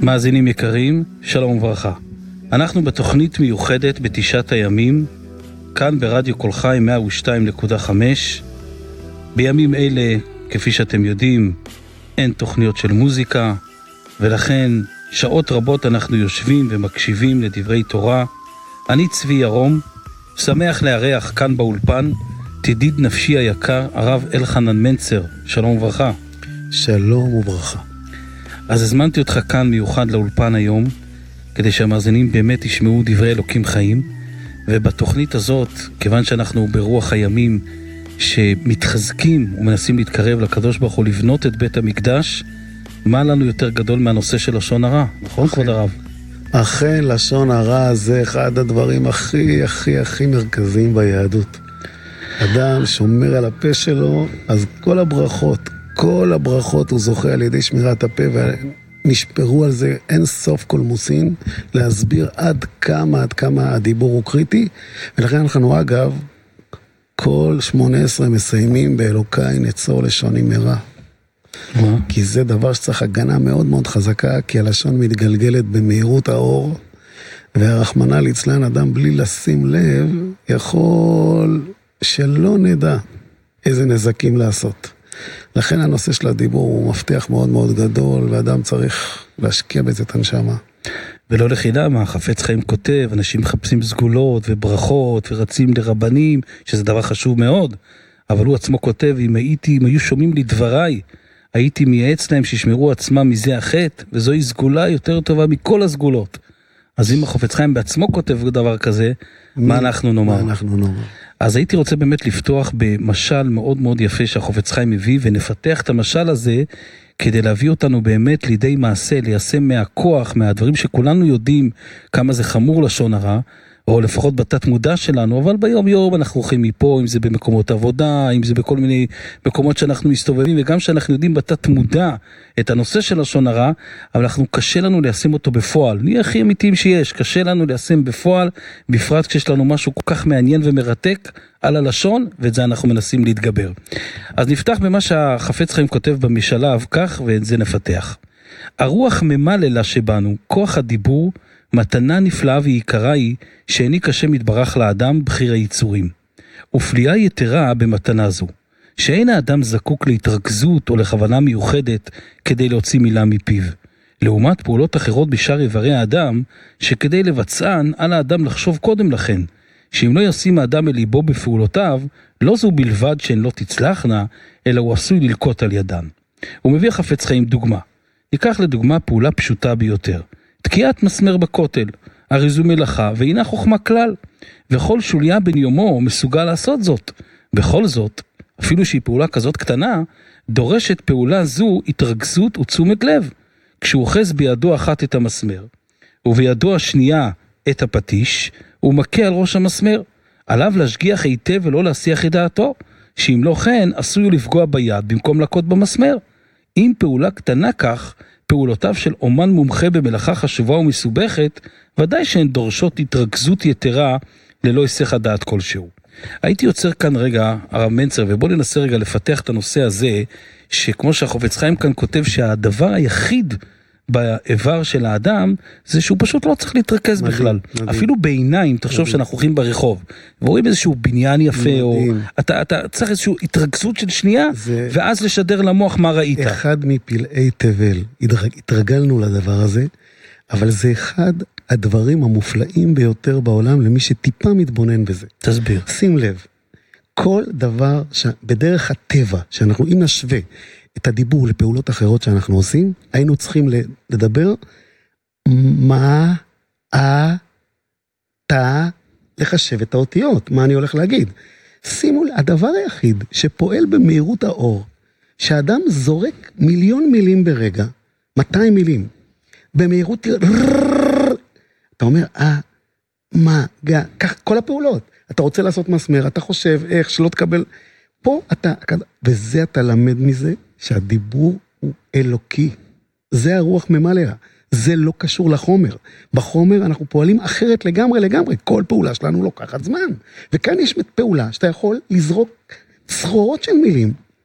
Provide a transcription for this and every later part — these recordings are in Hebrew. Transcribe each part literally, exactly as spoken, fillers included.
מאזינים יקרים, שלום וברכה. אנחנו בתוכנית מיוחדת בתשעת הימים, כאן ברדיו קול חי מאה ושתיים נקודה חמש. בימים אלה, כפי שאתם יודעים, אין תוכניות של מוזיקה, ולכן שעות רבות אנחנו יושבים ומקשיבים לדברי תורה. אני צבי ירום, שמח לארח כאן באולפן, תדיד נפשי היקר, הרב אלחנן מנצר. שלום וברכה. שלום וברכה. אז הזמנתי אותך כאן מיוחד לאולפן היום, כדי שהמאזינים באמת ישמעו דברי אלוקים חיים, ובתוכנית הזאת, כיוון שאנחנו ברוח הימים שמתחזקים ומנסים להתקרב לקדוש ברוך הוא לבנות את בית המקדש, מה לנו יותר גדול מהנושא של לשון הרע, נכון כבוד הרב? אכן, לשון הרע זה אחד הדברים הכי הכי הכי מרכזיים ביהדות. אדם שומר על הפה שלו, אז כל הברכות, כל הברכות הוא זוכה על ידי שמירת הפה, ונשפרו על זה אין סוף קולמוסין, להסביר עד כמה, עד כמה הדיבור הוא קריטי, ולכן אנחנו אגב, כל שמונה עשרה מסיימים באלוקיי נצור לשוני מרע. מה? כי זה דבר שצריך הגנה מאוד מאוד חזקה, כי הלשון מתגלגלת במהירות האור, והרחמנא ליצלן אדם בלי לשים לב, יכול שלא נדע איזה נזקים לעשות. לכן הנושא של הדיבור הוא מפתח מאוד מאוד גדול, ואדם צריך להשקיע בזה את הנשמה. ולא לחינם, החפץ חיים כותב, אנשים מחפשים סגולות וברכות ורצים לרבנים, שזה דבר חשוב מאוד, אבל הוא עצמו כותב, אם הייתי, אם היו שומעים לי דבריי, הייתי מייעץ להם שישמרו עצמם מזה החטא, וזוהי סגולה יותר טובה מכל הסגולות. אז אם החפץ חיים בעצמו כותב דבר כזה, מי, מה אנחנו נאמר? מה אנחנו נאמר? אז הייתי רוצה באמת לפתוח במשל מאוד מאוד יפה שהחפץ חיים מביא, ונפתח את המשל הזה כדי להביא אותנו באמת לידי מעשה, ליישם מהכוח, מהדברים שכולנו יודעים כמה זה חמור לשון הרע, או לפחות בתת מודע שלנו, אבל ביום יום אנחנו הולכים מפה, אם זה במקומות עבודה, אם זה בכל מיני מקומות שאנחנו מסתובבים, וגם שאנחנו יודעים בתת מודע את הנושא של לשון הרע, אבל אנחנו קשה לנו ליישם אותו בפועל. נהיה הכי אמיתיים שיש, קשה לנו ליישם בפועל, בפרט כשיש לנו משהו כל כך מעניין ומרתק על הלשון, ואת זה אנחנו מנסים להתגבר. אז נפתח במה שהחפץ חיים כותב במשלב, כך ואת זה נפתח. הרוח ממללה שבנו, כוח הדיבור, מתנה נפלאה ויקרה היא שהעניק השם יתברך לאדם בחיר היצורים. ופליאה יתרה במתנה זו, שאין האדם זקוק להתרכזות או לכוונה מיוחדת כדי להוציא מילה מפיו. לעומת פעולות אחרות בשאר איברי האדם, שכדי לבצען על האדם לחשוב קודם לכן, שאם לא ישים האדם אל ליבו בפעולותיו, לא זו בלבד שהן לא תצלחנה, אלא הוא עשוי ללקוט על ידן. הוא מביא חפץ חיים דוגמה. ניקח לדוגמה פעולה פשוטה ביותר. תקיעת מסמר בכותל, הרי זו מלאכה ואינה חוכמה כלל, וכל שוליה בן יומו מסוגל לעשות זאת. בכל זאת, אפילו שהיא פעולה כזאת קטנה, דורשת פעולה זו התרכזות ותשומת לב. כשהוא אוחז בידו אחת את המסמר, ובידו השנייה את הפטיש, הוא מכה על ראש המסמר. עליו להשגיח היטב ולא להסיח את דעתו, שאם לא כן עשוי לפגוע ביד במקום לקות במסמר. אם פעולה קטנה כך, פעולותיו של אומן מומחה במלאכה חשובה ומסובכת, ודאי שהן דורשות התרכזות יתרה ללא היסח הדעת כלשהו. הייתי יוצר כאן רגע, הרב מנצר, ובוא ננסה רגע לפתח את הנושא הזה, שכמו שהחפץ חיים כאן כותב שהדבר היחיד באיבר של האדם, זה שהוא פשוט לא צריך להתרכז מדהים, בכלל. מדהים. אפילו בעיניים, תחשוב מדהים. שאנחנו הולכים ברחוב, ורואים איזשהו בניין יפה, מדהים. או אתה, אתה צריך איזושהי התרכזות של שנייה, ואז לשדר למוח מה ראית. אחד מפלאי תבל, התרגלנו לדבר הזה, אבל זה אחד הדברים המופלאים ביותר בעולם, למי שטיפה מתבונן בזה. תסביר. שים לב, כל דבר בדרך הטבע, שאנחנו אם נשווה, את הדיבור לפעולות אחרות שאנחנו עושים, היינו צריכים לדבר מה, ה, תה, לחשב את האותיות, מה אני הולך להגיד. שימו, הדבר היחיד שפועל במהירות האור, שאדם זורק מיליון מילים ברגע, מאתיים מילים, במהירות, אתה אומר, אה, מה, גא, כך, כל הפעולות. אתה רוצה לעשות מסמר, אתה חושב איך, שלא תקבל, פה אתה, וזה אתה למד מזה, שהדיבור הוא אלוקי. זה הרוח ממלאה. זה לא קשור לחומר. בחומר אנחנו פועלים אחרת לגמרי לגמרי. כל פעולה שלנו לוקחת זמן. וכאן יש פעולה שאתה יכול לזרוק צרורות של מילים,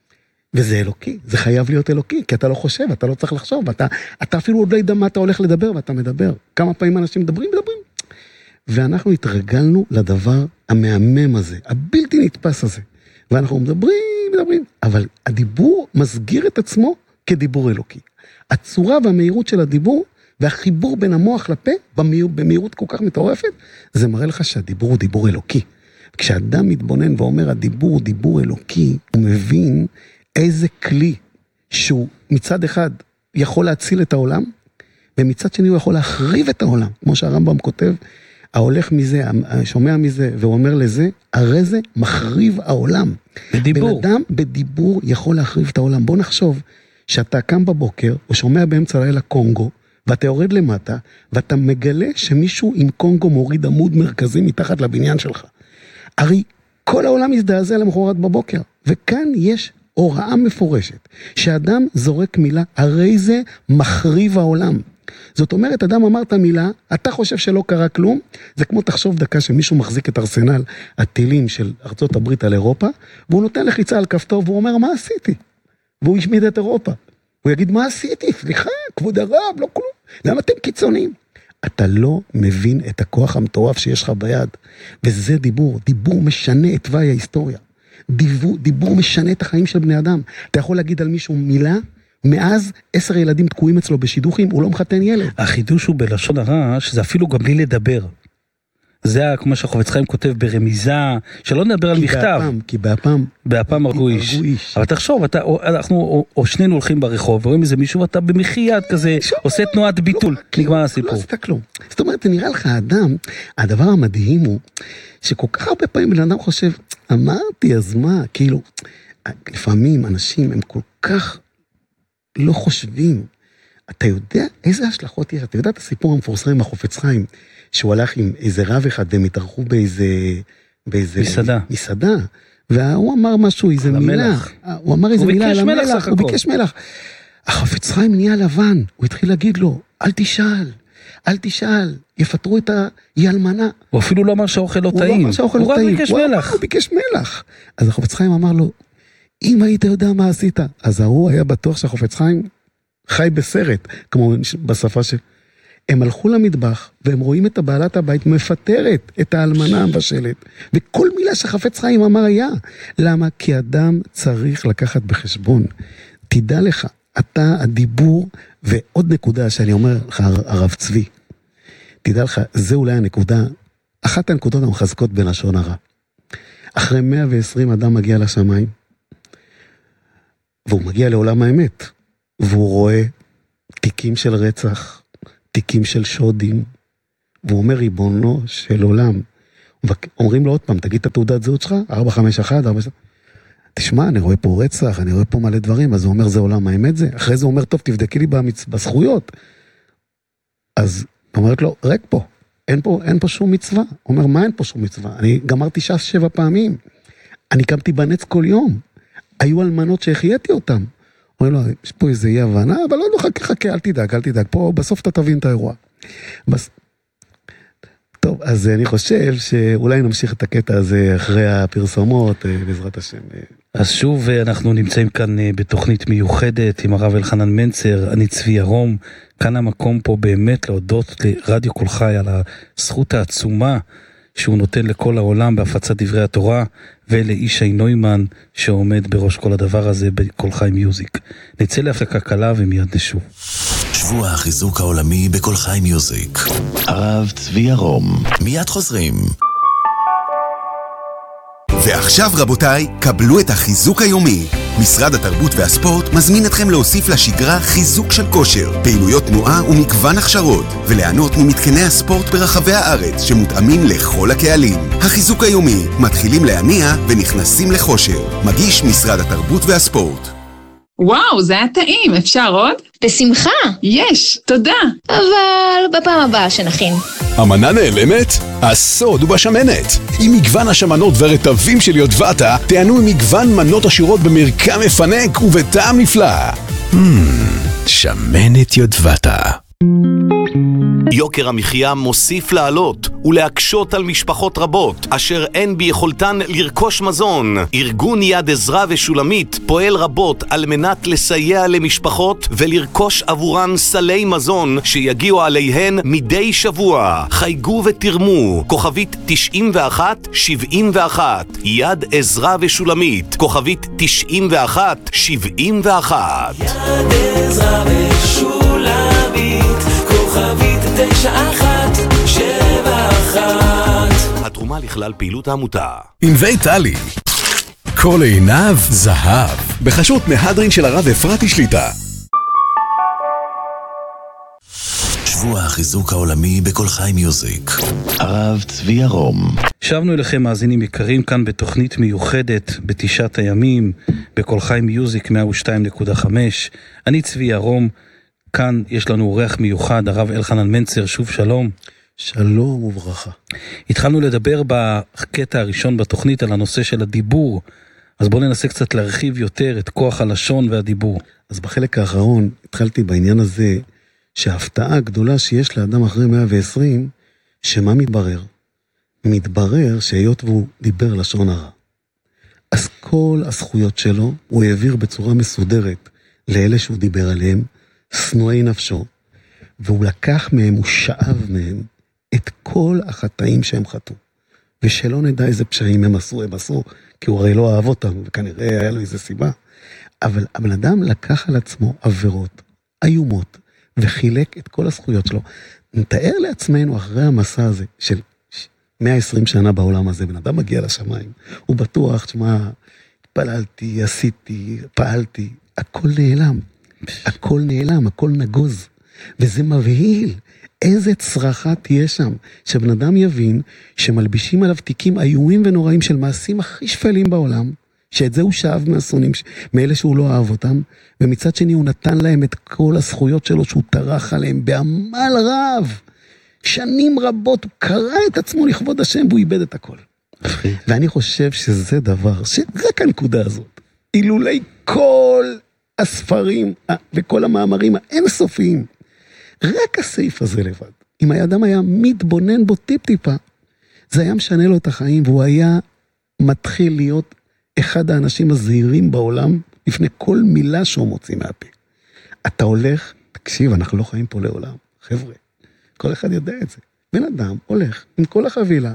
וזה אלוקי, זה חייב להיות אלוקי, כי אתה לא חושב, אתה לא צריך לחשוב, אתה, אתה אפילו עוד לא יודע מה אתה הולך לדבר, ואתה מדבר. כמה פעמים אנשים מדברים, מדברים. ואנחנו התרגלנו לדבר המהמם הזה, הבלתי נתפס הזה. ואנחנו מדברים, מדברים, אבל הדיבור מסגיר את עצמו כדיבור אלוקי. הצורה והמהירות של הדיבור, והחיבור בין המוח לפה, במהיר, במהירות כל כך מטורפת, זה מראה לך שהדיבור הוא דיבור אלוקי. כשאדם מתבונן ואומר, הדיבור הוא דיבור אלוקי, הוא מבין איזה כלי שהוא מצד אחד יכול להציל את העולם, ומצד שני הוא יכול להחריב את העולם, כמו שהרמב"ם כותב, ההולך מזה, שומע מזה, והוא אומר לזה, הרי זה מחריב העולם. בדיבור. בן אדם בדיבור יכול להחריב את העולם. בוא נחשוב שאתה קם בבוקר, או שומע באמצע לילה קונגו, ואתה יורד למטה, ואתה מגלה שמישהו עם קונגו מוריד עמוד מרכזי מתחת לבניין שלך. הרי כל העולם יזדעזע למחרת בבוקר, וכאן יש הוראה מפורשת, שאדם זורק מילה, הרי זה מחריב העולם. זאת אומרת, אדם אמר את המילה, אתה חושב שלא קרה כלום, זה כמו תחשוב דקה שמישהו מחזיק את ארסנל הטילים של ארצות הברית על אירופה, והוא נותן לחיצה על כפתור, והוא אומר, מה עשיתי? והוא ישמיד את אירופה. הוא יגיד, מה עשיתי? סליחה, כבוד הרב, לא כלום. למה אתם קיצוניים? אתה לא מבין את הכוח המטורף שיש לך ביד, וזה דיבור. דיבור משנה את תוואי ההיסטוריה. דיבור, דיבור משנה את החיים של בני אדם. אתה יכול להגיד על מישהו מילה, מאז עשר ילדים תקועים אצלו בשידוכים, הוא לא מחתן ילד. החידוש הוא בלשון הרע, שזה אפילו גם בלי לדבר. זה כמו שהחפץ חיים כותב ברמיזה, שלא נדבר על מכתב. באפם, כי באפם, באפם הרגו איש. איש. אבל תחשוב, אתה, או, אנחנו או, או שנינו הולכים ברחוב, ורואים איזה מישהו, ואתה במחי יד כזה, עושה תנועת ביטול, לא, נגמר הסיפור. לא עשתה כלום. זאת אומרת, זה נראה לך האדם, הדבר המדהים הוא, שכל כך הרבה פעמים בן אדם חושב, אמרתי, אז מה, כאילו, לפעמים אנשים הם כל כך לא חושבים, אתה יודע איזה השלכות יש, אתה יודע את הסיפור המפורסם עם החפץ חיים, שהוא הלך עם איזה רב אחד, והם התארחו באיזה, באיזה מסעדה. מסעדה, והוא אמר משהו, איזה מילה, הוא אמר איזה מילה על המלח, הוא ביקש מלח. החפץ חיים נהיה לבן, הוא התחיל להגיד לו, אל תשאל, אל תשאל, יפטרו את היעלמנה. הוא אפילו לא אמר שהאוכל לא טעים, הוא רק ביקש מלח. הוא ביקש מלח. אז החפץ חיים אמר לו, אם היית יודע מה עשית, אז הוא היה בטוח שהחפץ חיים חי בסרט, כמו בשפה ש... הם הלכו למטבח, והם רואים את הבעלת הבית מפטרת את האלמנה בשלט, וכל מילה שחפץ חיים אמר היה. למה? כי אדם צריך לקחת בחשבון. תדע לך, אתה הדיבור, ועוד נקודה שאני אומר לך, הרב צבי, תדע לך, זה אולי הנקודה, אחת הנקודות המחזקות בלשון הרע. אחרי מאה ועשרים אדם מגיע לשמיים, והוא מגיע לעולם האמת, והוא רואה תיקים של רצח, תיקים של שודים, והוא אומר, ריבונו של עולם, אומרים לו עוד פעם, תגיד את התעודת זהות שלך, ארבע חמש אחת, ארבע שתיים, תשמע, אני רואה פה רצח, אני רואה פה מלא דברים, אז הוא אומר, זה עולם האמת זה, אחרי זה הוא אומר, טוב, תבדקי לי במצ... בזכויות, אז הוא אומרת לו, רק פה, אין פה, אין פה שום מצווה, הוא אומר, מה אין פה שום מצווה? אני גמרתי שש שבע פעמים, אני קמתי בנץ כל יום, היו אלמנות שהחייתי אותם, אומרים לו, יש פה איזה אי הבנה, אבל לא, לא, חכה, חכה, אל תדאג, אל תדאג, פה בסוף אתה תבין את האירוע. בס... טוב, אז אני חושב שאולי נמשיך את הקטע הזה אחרי הפרסומות, בעזרת השם. אז שוב, אנחנו נמצאים כאן בתוכנית מיוחדת עם הרב אלחנן מנצר, אני צבי ירום, כאן המקום פה באמת להודות לרדיו כל חי על הזכות העצומה שהוא נותן לכל העולם בהפצת דברי התורה, ולאישי נוימן שעומד בראש כל הדבר הזה בכל חי מיוזיק. נצא להפסקה קלה ומיד נשוב. שבוע החיזוק העולמי בכל חי מיוזיק. הרב צבי ירום. מיד חוזרים. ועכשיו רבותיי, קבלו את החיזוק היומי. משרד התרבות והספורט מזמין אתכם להוסיף לשגרה חיזוק של כושר, פעילויות תנועה ומגוון הכשרות, וליהנות ממתקני הספורט ברחבי הארץ שמותאמים לכל הקהלים. החיזוק היומי, מתחילים להניע ונכנסים לחושר. מגיש משרד התרבות והספורט. וואו, זה היה טעים, אפשר עוד? בשמחה. יש, תודה. אבל בפעם הבאה שנכין. המנה נעלמת? הסוד הוא בשמנת. עם מגוון השמנות ורטבים של יודבטה, תענו עם מגוון מנות עשירות במרקם מפנק ובטעם נפלא. Hmm, שמנת יודבטה. יוקר המחיה מוסיף לעלות ולהקשות על משפחות רבות אשר אין ביכולתן לרכוש מזון. ארגון יד עזרא ושולמית פועל רבות על מנת לסייע למשפחות ולרכוש עבורן סלי מזון שיגיעו עליהן מדי שבוע. חייגו ותרמו, כוכבית תשעים ואחת שבעים ואחת, יד עזרא ושולמית, כוכבית תשעים ואחת שבעים ואחת. יד עזרא ושולמית, כוכבית תשע אחת שבע אחת. התרומה לכלל פעילות העמותה. עם בית טלי. כל עיניו זהב. בחשות מהדרין של הרב אפרתי שליטה. שבוע החיזוק העולמי בכל חי מיוזיק. הרב צבי ירום. שבנו אליכם מאזינים יקרים כאן בתוכנית מיוחדת בתשעת הימים בכל חי מיוזיק מאה ושתיים נקודה חמש. אני צבי ירום. כאן יש לנו אורח מיוחד, הרב אלחנן מנצר. שוב שלום. שלום וברכה. התחלנו לדבר בקטע הראשון בתוכנית על הנושא של הדיבור, אז בואו ננסה קצת להרחיב יותר את כוח הלשון והדיבור. אז בחלק האחרון התחלתי בעניין הזה, שההפתעה הגדולה שיש לאדם אחרי מאה ועשרים, שמה מתברר? מתברר שהיות והוא דיבר לשון הרע. אז כל הזכויות שלו הוא העביר בצורה מסודרת לאלה שהוא דיבר עליהם, שנואי נפשו, והוא לקח מהם, הוא שאב מהם את כל החטאים שהם חטאו. ושלא נדע איזה פשעים הם עשו, הם עשו, כי הוא הרי לא אהב אותם, וכנראה היה לו איזה סיבה. אבל הבן אדם לקח על עצמו עבירות, איומות, וחילק את כל הזכויות שלו. נתאר לעצמנו אחרי המסע הזה, של מאה ועשרים שנה בעולם הזה, בן אדם מגיע לשמיים, הוא בטוח, שמה, התפללתי, עשיתי, פעלתי, הכל נעלם, הכל נעלם, הכל נגוז, וזה מבהיל, איזה צרחה תהיה שם, שבן אדם יבין שמלבישים עליו תיקים איומים ונוראים של מעשים הכי שפלים בעולם, שאת זה הוא שאב מהשונאים, מאלה שהוא לא אהב אותם, ומצד שני הוא נתן להם את כל הזכויות שלו שהוא טרח עליהם בעמל רב, שנים רבות הוא קרא את עצמו לכבוד השם והוא איבד את הכל. ואני חושב שזה דבר, שרק הנקודה הזאת, אילולי כל הספרים וכל המאמרים האינסופיים, רק הסעיף הזה לבד, אם האדם היה מתבונן בו טיפ טיפה, זה היה משנה לו את החיים, והוא היה מתחיל להיות אחד האנשים הזהירים בעולם, לפני כל מילה שהוא מוציא מהפה. אתה הולך, תקשיב, אנחנו לא חיים פה לעולם, חבר'ה, כל אחד יודע את זה. בן אדם הולך עם כל החבילה,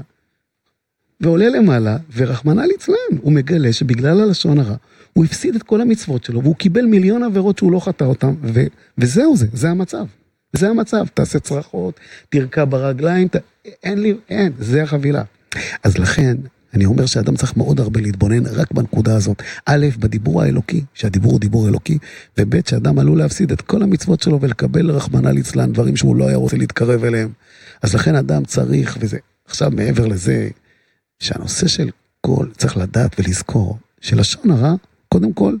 ועולה למעלה, ורחמנא ליצלן, הוא מגלה שבגלל הלשון הרע, הוא הפסיד את כל המצוות שלו, והוא קיבל מיליון עבירות שהוא לא חטא אותם, ו- וזהו זה, זה המצב. זה המצב, תעשה צרחות, תרקע ברגליים, ת... אין לי, אין, זה החבילה. אז לכן, אני אומר שאדם צריך מאוד הרבה להתבונן רק בנקודה הזאת. א', בדיבור האלוקי, שהדיבור הוא דיבור אלוקי, וב', שאדם עלול להפסיד את כל המצוות שלו, ולקבל רחמנא ליצלן, דברים שהוא לא היה רוצה להתקרב אליהם. אז לכן אדם צריך, וזה, עכשיו מעבר לזה, שהנושא של כל, צריך לדעת ולזכור, שלשון הרע, קודם כל,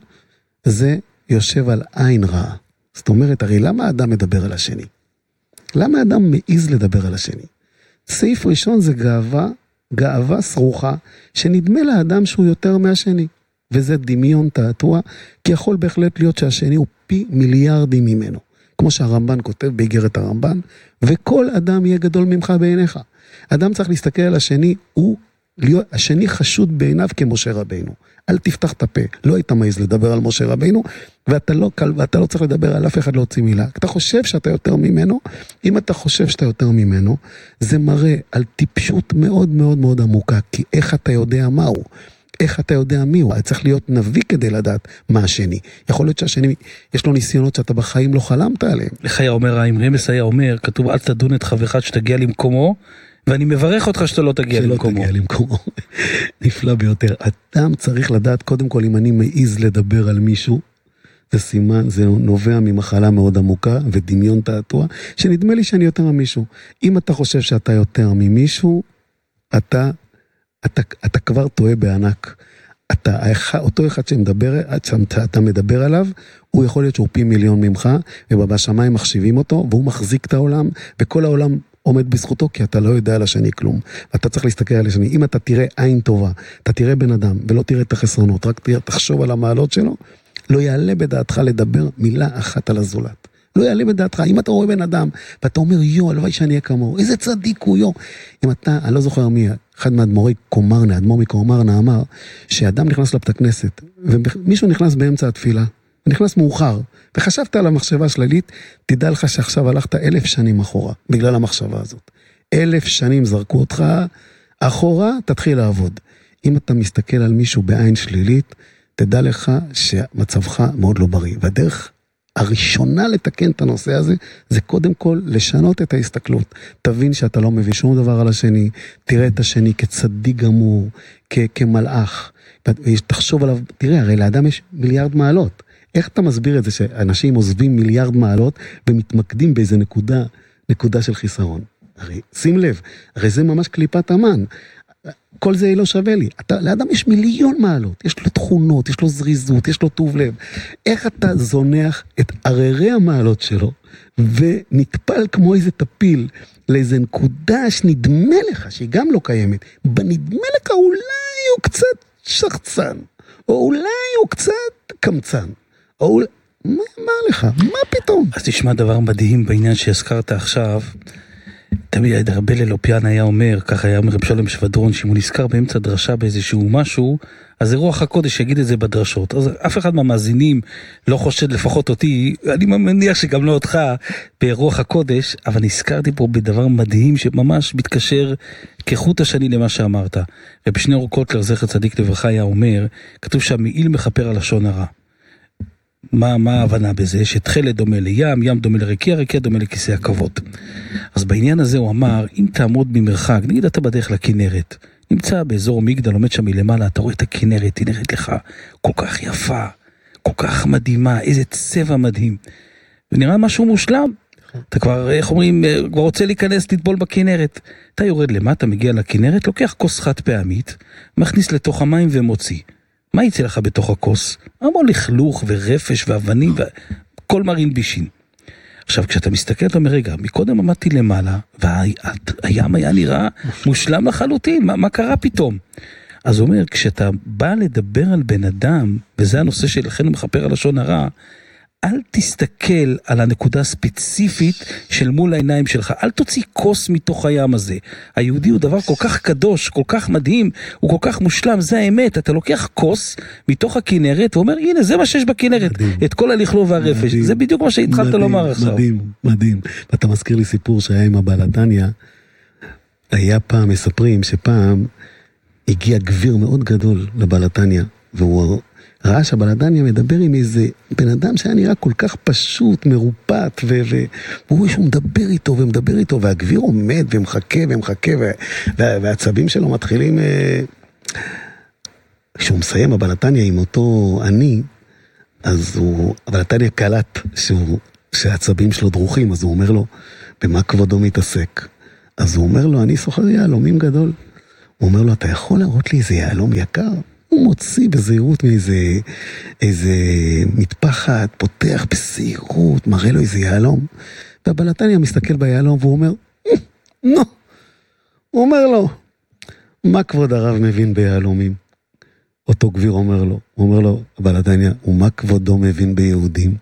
זה יושב על עין רעה. זאת אומרת, הרי למה האדם מדבר על השני? למה האדם מעיז לדבר על השני? סעיף ראשון זה גאווה, גאווה סרוחה, שנדמה לאדם שהוא יותר מהשני. וזה דמיון תעתוע, כי יכול בהחלט להיות שהשני הוא פי מיליארדים ממנו. כמו שהרמב"ן כותב באיגרת הרמב"ן, וכל אדם יהיה גדול ממך בעיניך. אדם צריך להסתכל על השני, הוא, להיות, השני חשוד בעיניו כמשה רבינו. אל תפתח את הפה, לא היית מעיז לדבר על משה רבינו, ואתה לא, ואתה לא צריך לדבר על אף אחד להוציא מילה. אתה חושב שאתה יותר ממנו, אם אתה חושב שאתה יותר ממנו, זה מראה על טיפשות מאוד מאוד מאוד עמוקה, כי איך אתה יודע מה הוא, איך אתה יודע מי הוא, צריך להיות נביא כדי לדעת מה השני. יכול להיות שהשני, יש לו ניסיונות שאתה בחיים לא חלמת עליהם. לך היה אומר, האמרי מסייע אומר, כתוב, אל תדון את חברך שתגיע למקומו, ואני מברך אותך שאתה לא תגיע שלא למקומו. תגיע למקומו. נפלא ביותר. אדם צריך לדעת, קודם כל, אם אני מעיז לדבר על מישהו, זה סימן, זה נובע ממחלה מאוד עמוקה, ודמיון תעתוע, שנדמה לי שאני יותר ממישהו. אם אתה חושב שאתה יותר ממישהו, אתה, אתה, אתה כבר טועה בענק. אתה, אותו אחד שמדבר, אתה מדבר עליו, הוא יכול להיות שהוא פי מיליון ממך, ובשמיים מחשיבים אותו, והוא מחזיק את העולם, וכל העולם עומד בזכותו, כי אתה לא יודע על השני כלום. ואתה צריך להסתכל על השני. אם אתה תראה עין טובה, אתה תראה בן אדם, ולא תראה את החסרונות, רק תראה, תחשוב על המעלות שלו, לא יעלה בדעתך לדבר מילה אחת על הזולת. לא יעלה בדעתך. אם אתה רואה בן אדם, ואתה אומר, יו, הלוואי שאני אהיה כמוהו, איזה צדיק הוא, יו. אם אתה, אני לא זוכר מי, אחד מהאדמו"רי קומרנה, אדמו"ר מקומרנה אמר, שאדם נכנס לבית הכנסת, ומישהו נכנס באמצע התפילה, ונכנס מאוחר, וחשבת על המחשבה שלילית, תדע לך שעכשיו הלכת אלף שנים אחורה, בגלל המחשבה הזאת. אלף שנים זרקו אותך אחורה, תתחיל לעבוד. אם אתה מסתכל על מישהו בעין שלילית, תדע לך שמצבך מאוד לא בריא. והדרך הראשונה לתקן את הנושא הזה, זה קודם כל לשנות את ההסתכלות. תבין שאתה לא מביא שום דבר על השני, תראה את השני כצדיק גמור, כ- כמלאך. תחשוב עליו, תראה, הרי לאדם יש מיליארד מעלות. איך אתה מסביר את זה שאנשים עוזבים מיליארד מעלות, ומתמקדים באיזה נקודה, נקודה של חיסרון? הרי, שים לב, הרי זה ממש קליפת אמן. כל זה לא שווה לי. אתה, לאדם יש מיליון מעלות, יש לו תכונות, יש לו זריזות, יש לו טוב לב. איך אתה זונח את עררי המעלות שלו, ונטפל כמו איזה טפיל, לאיזה נקודה שנדמה לך, שהיא גם לא קיימת, בנדמה לך אולי הוא קצת שחצן, או אולי הוא קצת קמצן, או אולי... מה אמר לך? מה פתאום? אז תשמע דבר מדהים בעניין שהזכרת עכשיו, תמיד הרבה ללופיאן היה אומר, ככה היה אומר רב שלום שבדרון, שאם הוא נזכר באמצע דרשה באיזשהו משהו, אז זה רוח הקודש יגיד את זה בדרשות. אז אף אחד מהמאזינים לא חושד לפחות אותי, אני מניח שגם לא אותך, ברוח הקודש, אבל נזכרתי פה בדבר מדהים שממש מתקשר כחוט השני למה שאמרת. ובשני אורכות לזכר צדיק לברכה היה אומר, כתוב שהמעיל מחפר על לשון הרע. מה, מה ההבנה בזה? שתכלת דומה לים, ים דומה לרקיע, רקיע דומה לכיסא הכבוד. אז בעניין הזה הוא אמר, אם תעמוד ממרחק, נגיד אתה בדרך לכנרת, נמצא באזור מגדל, עומד שם מלמעלה, אתה רואה את הכנרת, היא נראית לך כל כך יפה, כל כך מדהימה, איזה צבע מדהים. ונראה משהו מושלם. אתה כבר, איך אומרים, כבר רוצה להיכנס, תטבול בכנרת. אתה יורד למטה, מגיע לכנרת, לוקח כוס חד פעמית, מכניס לתוך המים ומוציא. מה יצא לך בתוך הכוס? המון לכלוך ורפש ואבנים וכל מרין בישין. עכשיו, כשאתה מסתכל, אתה אומר, רגע, מקודם עמדתי למעלה, והים היה נראה מושלם לחלוטין, מה, מה קרה פתאום? אז הוא אומר, כשאתה בא לדבר על בן אדם, וזה הנושא שלכן הוא מחפר על לשון הרע, אל תסתכל על הנקודה הספציפית של מול העיניים שלך, אל תוציא כוס מתוך הים הזה. היהודי הוא דבר כל כך קדוש, כל כך מדהים, הוא כל כך מושלם, זה האמת. אתה לוקח כוס מתוך הכנרת ואומר, הנה זה מה שיש בכנרת, מדהים. את כל הלכלוך והרפש, מדהים. זה בדיוק מה שהתחלת מדהים, לומר עכשיו. מדהים, מדהים. ואתה מזכיר לי סיפור שהיה עם הבעל התניא, היה פעם, מספרים שפעם הגיע גביר מאוד גדול לבעל התניא, והוא ראה שהבעל התניא מדבר עם איזה בן אדם שהיה נראה כל כך פשוט, מרופט, והוא רואה שהוא מדבר איתו ומדבר איתו, והגביר עומד ומחכה ומחכה, והעצבים שלו מתחילים, כשהוא מסיים הבעל התניא עם אותו אני, אז הוא, הבעל התניא קלט שהעצבים שלו דרוכים, אז הוא אומר לו, במה כבודו מתעסק? אז הוא אומר לו, אני סוחר יהלומים גדול. הוא אומר לו, אתה יכול להראות לי איזה יהלום יקר? הוא מוציא בזהירות מאיזה איזה מטפחת, פותח בזהירות, מראה לו איזה יהלום. והבעל התניא מסתכל ביהלום והוא אומר, נו, הוא אומר לו, מה כבוד הרב מבין ביהלומים? אותו גביר אומר לו, הוא אומר לו, הבעל התניא, ומה כבודו מבין ביהודים?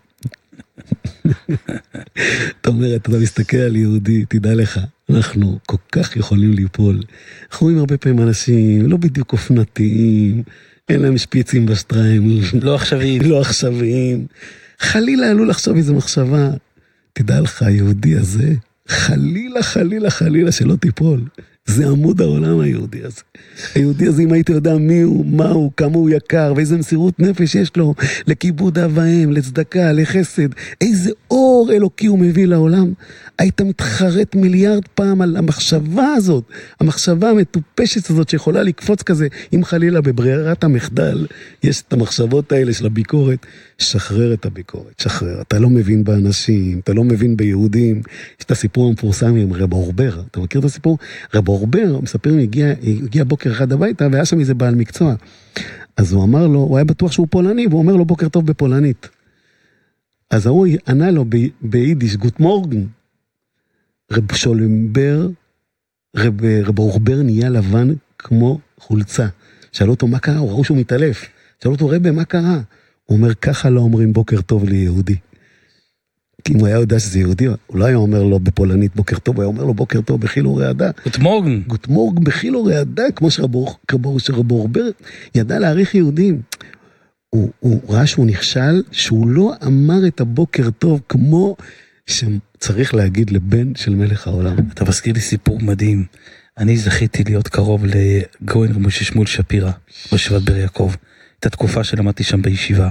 אתה אומר, אתה מסתכל על יהודי, תדע לך, אנחנו כל כך יכולים ליפול. אנחנו רואים הרבה פעמים אנשים, לא בדיוק אופנתיים, אין להם שפיצים בשטריים. לא עכשוויים. לא עכשוויים. חלילה עלו לחשוב איזו מחשבה. תדע לך, היהודי הזה, חלילה, חלילה, חלילה, שלא תיפול. זה עמוד העולם היהודי הזה. היהודי הזה, אם היית יודע מי הוא, מה הוא, כמה הוא יקר, ואיזה מסירות נפש יש לו לכיבוד אב ואם, לצדקה, לחסד, איזה אור אלוקי הוא מביא לעולם. היית מתחרט מיליארד פעם על המחשבה הזאת, המחשבה המטופשת הזאת שיכולה לקפוץ כזה, אם חלילה בברירת המחדל, יש את המחשבות האלה של הביקורת, שחרר את הביקורת, שחרר. אתה לא מבין באנשים, אתה לא מבין ביהודים. יש את הסיפור המפורסם עם רב אורבר, אתה מכיר את הסיפור? רב אורבר, מספרים, הגיע, הגיע בוקר אחד הביתה, והיה שם איזה בעל מקצוע. אז הוא אמר לו, הוא היה בטוח שהוא פולני, והוא אומר לו בוקר טוב בפולנית. אז הוא ענה לו ב, ביידיש, גוט מורגן. רב שולמבר, רב, רב אורבר נהיה לבן כמו חולצה. שאלו אותו מה קרה, הוא ראו שהוא מתעלף. שאלו אותו, רבי, מה קרה? הוא אומר, ככה לא אומרים בוקר טוב ליהודי. אם הוא היה יודע שזה יהודי, הוא לא היה אומר לו בפולנית בוקר טוב, הוא היה אומר לו בוקר טוב בחילו רעדה. גוט מורגן. גוט מורגן בחילו רעדה, כמו שרבו אורבר ידע להעריך יהודים. הוא, הוא ראה שהוא נכשל, שהוא לא אמר את הבוקר טוב כמו שצריך להגיד לבן של מלך העולם. אתה מזכיר לי סיפור מדהים. אני זכיתי להיות קרוב לגאון רבי משה שמואל שפירא, בישיבת באר יעקב. את התקופה שלמדתי שם בישיבה.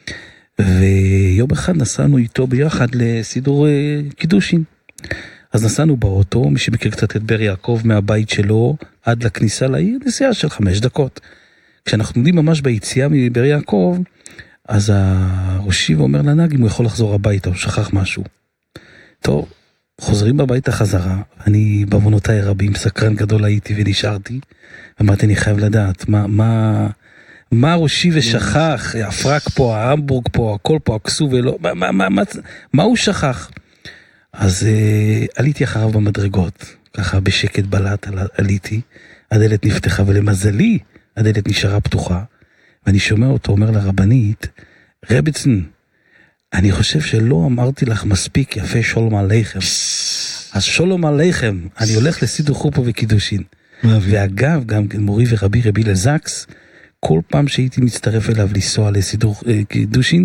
ויום אחד נסענו איתו ביחד לסידור קידושין. אז נסענו באוטו, מי שמכיר קצת את באר יעקב מהבית שלו, עד לכניסה לעיר, נסיעה של חמש דקות. כשאנחנו עומדים ממש ביציאה מבאר יעקב, אז הראשי אומר לנהג אם הוא יכול לחזור הביתה, הוא שכח משהו. טוב, חוזרים הביתה חזרה, אני בעוונותיי רבים, סקרן גדול הייתי ונשארתי, ואמרתי אני חייב לדעת, מה, מה, מה ראשי ושכח, הפרק פה, ההמבורג פה, הכל פה, הכסו ולא, מה, מה, מה, מה, מה הוא שכח? אז אה, עליתי אחריו במדרגות, ככה בשקט בלט עליתי, הדלת נפתחה ולמזלי, הדלת נשארה פתוחה, ואני שומע אותו אומר לרבנית, רבצן, אני חושב שלא אמרתי לך מספיק יפה שולום עליכם. אז שולום עליכם, אני הולך לסידור חופה וקידושין. ואגב, גם מורי ורבי רבי לזקס, כל פעם שהייתי מצטרף אליו לנסוע לסידור קידושין,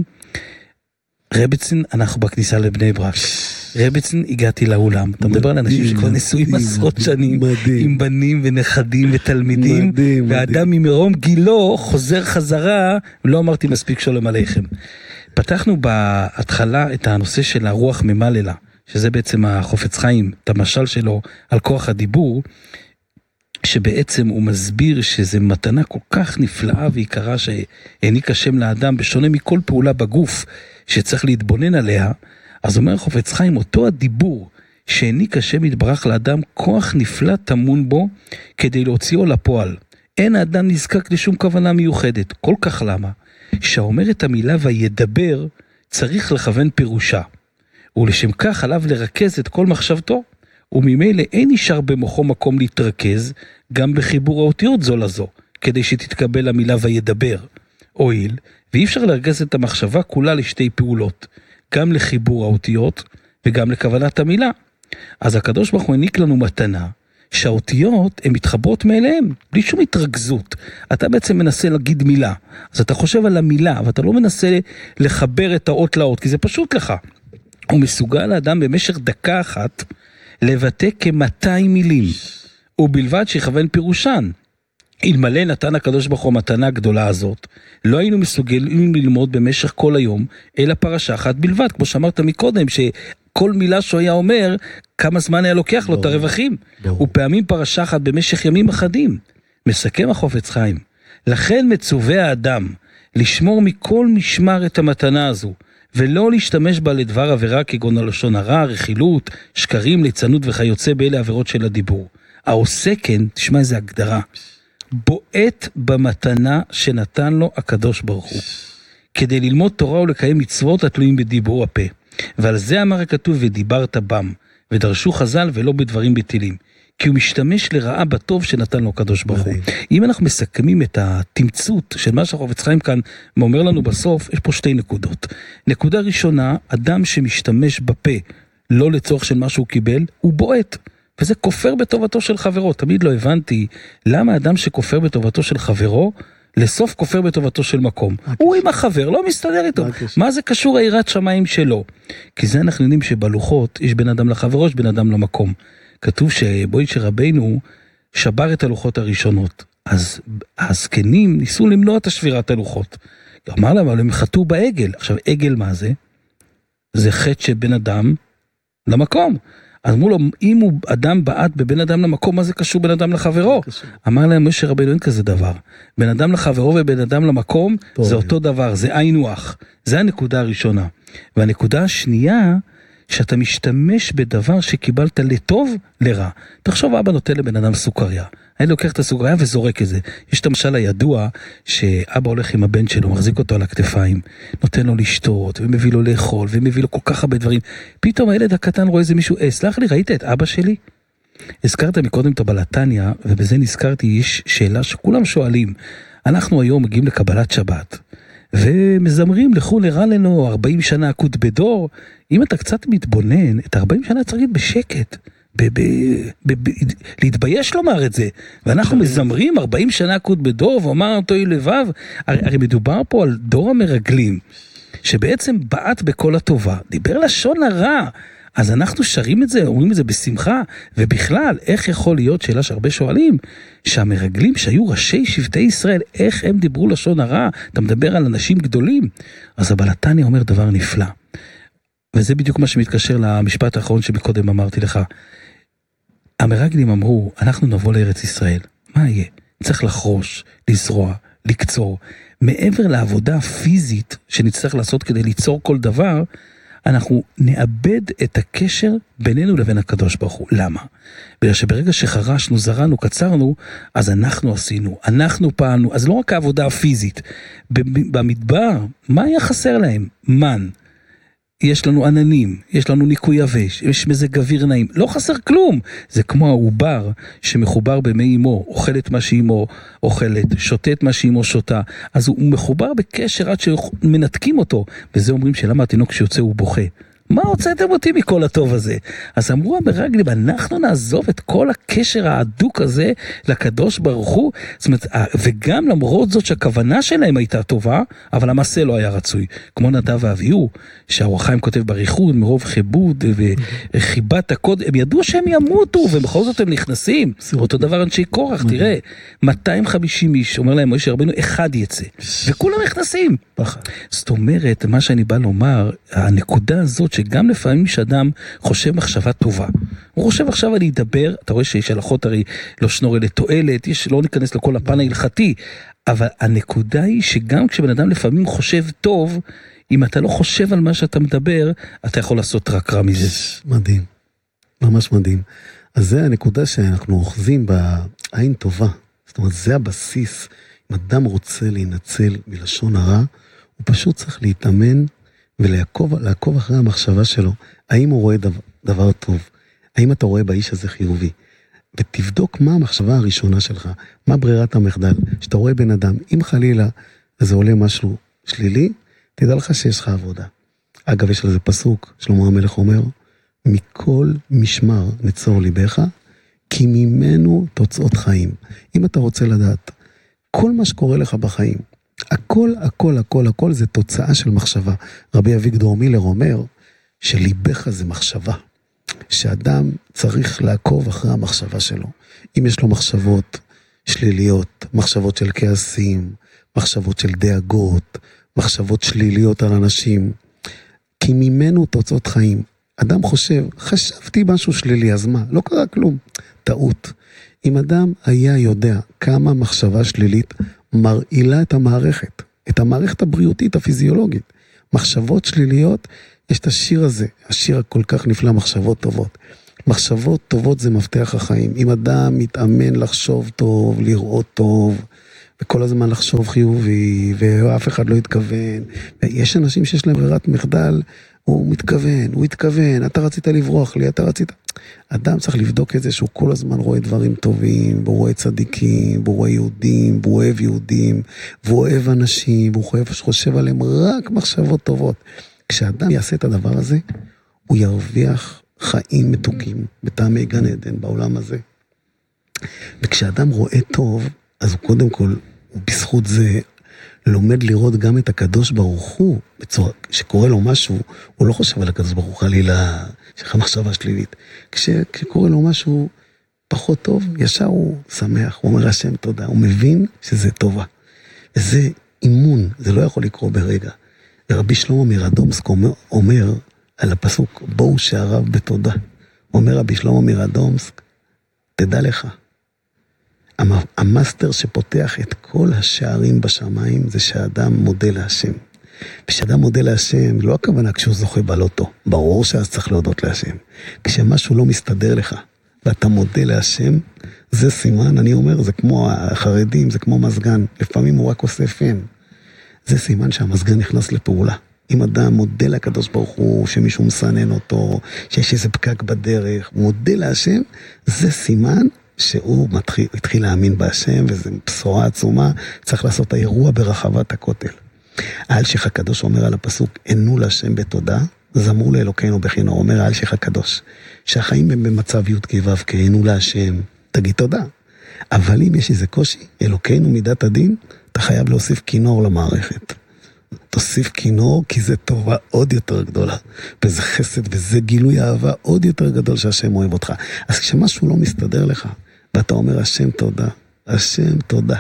רבצן, אנחנו בכניסה לבני ברק. רבצן, הגעתי לאולם. אתה מדבר על אנשים שכבר נשואים עשרות שנים, עם בנים ונכדים ותלמידים, ואדם ממרום גילו חוזר חזרה, ולא אמרתי מספיק שולם עליכם. פתחנו בהתחלה את הנושא של הרוח ממללה, שזה בעצם החופץ חיים, את המשל שלו על כוח הדיבור, שבעצם הוא מסביר שזה מתנה כל כך נפלאה ויקרה שהעניק השם לאדם, בשונה מכל פעולה בגוף שצריך להתבונן עליה, אז אומר חופץ חיים, אותו הדיבור שהעניק השם יתברך לאדם, כוח נפלא תמון בו כדי להוציאו לפועל. אין האדם נזקק לשום כוונה מיוחדת. כל כך למה? שאומר את המילה וידבר, צריך לכוון פירושה. ולשם כך עליו לרכז את כל מחשבתו, וממילא אין נשאר במוחו מקום להתרכז, גם בחיבור האותיות זו לזו, כדי שתתקבל המילה וידבר. הואיל, ואי אפשר לרכז את המחשבה כולה לשתי פעולות, גם לחיבור האותיות, וגם לכוונת המילה. אז הקדוש ברוך הוא העניק לנו מתנה, שהאותיות הן מתחברות מאליהם, בלי שום התרכזות. אתה בעצם מנסה להגיד מילה, אז אתה חושב על המילה, אבל אתה לא מנסה לחבר את האות לאות, כי זה פשוט לך. הוא מסוגל לאדם במשך דקה אחת, לבטא כ-מאתיים מילים, ובלבד שיכוון פירושן. אלמלא נתן הקדוש ברוך הוא המתנה הגדולה הזאת, לא היינו מסוגלים ללמוד במשך כל היום, אלא פרשה אחת בלבד, כמו שאמרת מקודם, ש... כל מילה שהוא היה אומר, כמה זמן היה לוקח לו את הרווחים. ופעמים פרשה אחת במשך ימים אחדים. מסכם החופץ חיים. לכן מצווה האדם לשמור מכל משמר את המתנה הזו, ולא להשתמש בה לדבר עבירה כגון הלשון הרע, רכילות, שקרים, ליצנות וכיוצא באלה עבירות של הדיבור. העושה כן, תשמע איזה הגדרה, בועט במתנה שנתן לו הקדוש ברוך הוא, כדי ללמוד תורה ולקיים מצוות התלויים בדיבור הפה. ועל זה אמר הכתוב ודיברת בם, ודרשו חז"ל ולא בדברים בטילים, כי הוא משתמש לרעה בטוב שנתן לו הקדוש ברוך הוא. אם אנחנו מסכמים את התמצות של מה שהחופץ חיים כאן אומר לנו בסוף, יש פה שתי נקודות. נקודה ראשונה, אדם שמשתמש בפה לא לצורך של מה שהוא קיבל, הוא בועט, וזה כופר בטובתו של חברו. תמיד לא הבנתי למה אדם שכופר בטובתו של חברו, לסוף כופר בטובתו של מקום. הוא עם החבר, לא מסתדר איתו. מה זה קשור היראת שמיים שלו? כי זה אנחנו יודעים שבלוחות יש בין אדם לחברו, יש בין אדם למקום. כתוב שבויצ'ר רבינו שבר את הלוחות הראשונות. אז הזקנים ניסו למנוע את השבירת הלוחות. אמר להם, אבל הם חטאו בעגל. עכשיו, עגל מה זה? זה חטא שבין אדם למקום. אז אמרו לו, אם הוא אדם בעט בבין אדם למקום, מה זה קשור בין אדם לחברו? אמר להם, משה רבינו, אין כזה דבר. בין אדם לחברו ובין אדם למקום, זה אותו דבר, זה עין נוח. זה הנקודה הראשונה. והנקודה השנייה, שאתה משתמש בדבר שקיבלת לטוב, לרע. תחשוב, אבא נותן לבן אדם סוכריה. אני לוקח את הסוכריה וזורק את זה. יש את המשל הידוע, שאבא הולך עם הבן שלו, מחזיק אותו על הכתפיים, נותן לו לשתות, ומביא לו לאכול, ומביא לו כל כך הרבה דברים. פתאום הילד הקטן רואה איזה מישהו, אה, סלח לי, ראית את אבא שלי? הזכרת מקודם את הבלתניה, ובזה נזכרתי, יש שאלה שכולם שואלים. אנחנו היום מגיעים לקבלת שבת, ומזמרים לכו נראה לנו ארבעים שנה עקוד בדור. אם אתה קצת מתבונן, את ארבעים שנה צריך להיות בשקט, ב- ב- ב- ב- להתבייש לומר את זה, ואנחנו מזמרים ארבעים שנה עקוד בדור, ואומר אותו לבב, הרי, הרי מדובר פה על דור המרגלים, שבעצם בעט בכל הטובה, דיבר לשון הרע, אז אנחנו שרים את זה, אומרים את זה בשמחה, ובכלל, איך יכול להיות, שאלה שהרבה שואלים, שהמרגלים שהיו ראשי שבטי ישראל, איך הם דיברו לשון הרע, אתה מדבר על אנשים גדולים, אז הבעל התניא אומר דבר נפלא, וזה בדיוק מה שמתקשר למשפט האחרון שבקודם אמרתי לך, המרגלים אמרו, אנחנו נבוא לארץ ישראל, מה יהיה? צריך לחרוש, לזרוע, לקצור, מעבר לעבודה הפיזית שנצטרך לעשות כדי ליצור כל דבר, אנחנו נאבד את הקשר בינינו לבין הקדוש ברוך הוא. למה? בגלל שברגע שחרשנו, זרענו, קצרנו, אז אנחנו עשינו, אנחנו פעלנו, אז לא רק העבודה הפיזית. במדבר, מה היה חסר להם? מן. יש לנו עננים, יש לנו ניקוי יבש, יש מזג אוויר נעים, לא חסר כלום. זה כמו העובר שמחובר במי אמו, אוכל את מה שאמו אוכלת, שותה את מה שאמו שותה, אז הוא מחובר בקשר עד שמנתקים אותו, וזה אומרים שלמה התינוק שיוצא הוא בוכה. מה הוצאתם אותי מכל הטוב הזה? אז אמרו המרגלים, אנחנו נעזוב את כל הקשר האדוק הזה לקדוש ברוך הוא, זאת אומרת, וגם למרות זאת שהכוונה שלהם הייתה טובה, אבל המעשה לא היה רצוי. כמו נדב ואביהו, שהאור החיים כותב בריחוד, מרוב חיבוד וחיבת הקוד, הם ידעו שהם ימותו, ובכל זאת הם נכנסים. אותו דבר אנשי קורח, תראה, מאתיים וחמישים איש, אומר להם, משה רבנו, אחד יצא, וכולם נכנסים. זאת אומרת, מה שאני בא לומר, הנקודה הזאת שגם לפעמים שאדם חושב מחשבה טובה, הוא חושב עכשיו אני אדבר, אתה רואה שיש הלכות הרי לא שנור אלה תועלת, יש, לא ניכנס לכל הפן ההלכתי, אבל הנקודה היא שגם כשבן אדם לפעמים חושב טוב, אם אתה לא חושב על מה שאתה מדבר, אתה יכול לעשות רק רע מזה. מדהים, ממש מדהים. אז זה הנקודה שאנחנו אוחזים בעין טובה, זאת אומרת זה הבסיס, אם אדם רוצה להינצל מלשון הרע, הוא פשוט צריך להתאמן ולעקוב לעקוב אחרי המחשבה שלו, האם הוא רואה דבר, דבר טוב, האם אתה רואה באיש הזה חיובי, ותבדוק מה המחשבה הראשונה שלך, מה ברירת המחדל, שאתה רואה בן אדם, אם חלילה זה עולה משהו שלילי, תדע לך שיש לך עבודה. אגב, יש לזה פסוק, שלמה המלך אומר, מכל משמר נצור ליבך, כי ממנו תוצאות חיים. אם אתה רוצה לדעת, כל מה שקורה לך בחיים, הכל, הכל, הכל, הכל זה תוצאה של מחשבה. רבי אביגדור מילר אומר שליבך זה מחשבה. שאדם צריך לעקוב אחרי המחשבה שלו. אם יש לו מחשבות שליליות, מחשבות של כעסים, מחשבות של דאגות, מחשבות שליליות על אנשים, כי ממנו תוצאות חיים. אדם חושב, חשבתי משהו שלילי, אז מה? לא קרה כלום. טעות. אם אדם היה יודע כמה מחשבה שלילית מרעילה את המערכת, את המערכת הבריאותית, הפיזיולוגית. מחשבות שליליות, יש את השיר הזה, השיר הכל כך נפלא, מחשבות טובות. מחשבות טובות זה מפתח החיים. אם אדם מתאמן לחשוב טוב, לראות טוב, וכל הזמן לחשוב חיובי, ואף אחד לא יתכוון. יש אנשים שיש להם ברירת מחדל, הוא מתכוון, הוא התכוון, אתה רצית לברוח לי, אתה רצית... אדם צריך לבדוק את זה שהוא כל הזמן רואה דברים טובים, והוא רואה צדיקים, והוא רואה יהודים, והוא אוהב יהודים, והוא אוהב אנשים, והוא חושב עליהם רק מחשבות טובות. כשאדם יעשה את הדבר הזה, הוא ירוויח חיים מתוקים, בטעמי גן עדן בעולם הזה. וכשאדם רואה טוב, אז הוא קודם כל, הוא בזכות זה, לומד לראות גם את הקדוש ברוך הוא, בצורה, שקורא לו משהו, הוא לא חושב על הקדוש ברוך הוא חלילה, שיש מחשבה שלילית. כש, כשקורא לו משהו פחות טוב, ישר הוא שמח, הוא אומר השם תודה, הוא מבין שזה טובה. וזה אימון, זה לא יכול לקרוא ברגע. ורבי שלמה מרדומסק אומר, אומר על הפסוק, בואו שעריו בתודה. אומר רבי שלמה מרדומסק, תדע לך, המאסטר שפותח את כל השערים בשמיים זה שהאדם מודה להשם. ושאדם מודה להשם, לא הכוונה כשהוא זוכה בלוטו, ברור שאז צריך להודות להשם. כשמשהו לא מסתדר לך, ואתה מודה להשם, זה סימן, אני אומר, זה כמו החרדים, זה כמו מזגן, לפעמים הוא רק עושה פן. זה סימן שהמזגן נכנס לפעולה. אם אדם מודה לקדוש ברוך הוא, שמישהו מסנן אותו, שיש איזה פקק בדרך, הוא מודה להשם, זה סימן שהוא מתחיל, התחיל להאמין בהשם, וזו בשורה עצומה, צריך לעשות האירוע ברחבת הכותל. האלשיך הקדוש אומר על הפסוק, ענו להשם בתודה, זמרו לאלוקינו בכינור, אומר האלשיך הקדוש, שהחיים הם במצב י' כו' כענו להשם, תגיד תודה. אבל אם יש איזה קושי, אלוקינו מידת הדין, אתה חייב להוסיף כינור למערכת. תוסיף כינור, כי זה טובה עוד יותר גדולה, וזה חסד, וזה גילוי אהבה עוד יותר גדול שהשם אוהב אותך. אז כשמשהו לא מסתדר לך, ואתה אומר, השם תודה, השם תודה.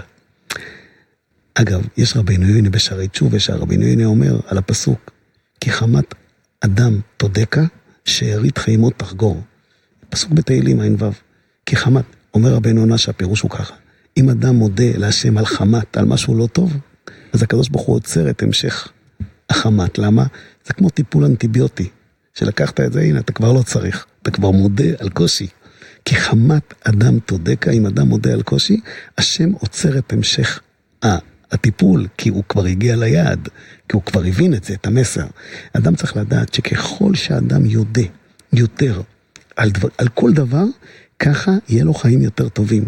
אגב, יש רבינו יוני בשערי תשובה, שהרבינו יוני אומר על הפסוק, כי חמת אדם תודקה, שארית חיימו תחגור. פסוק בתהילים, עין וו. כי חמת, אומר רבינו יונה שהפירוש הוא ככה, אם אדם מודה להשם על חמת, על משהו לא טוב, אז הקדוש ברוך הוא עוצר את המשך החמת. למה? זה כמו טיפול אנטיביוטי, שלקחת את זה, הנה, אתה כבר לא צריך, אתה כבר מודה על קושי. כי חמת אדם תודקה, אם אדם מודה על קושי, השם עוצר את המשך הטיפול, כי הוא כבר הגיע ליעד, כי הוא כבר הבין את זה, את המסר. אדם צריך לדעת שככל שאדם יודע יותר על, דבר, על כל דבר, ככה יהיה לו חיים יותר טובים.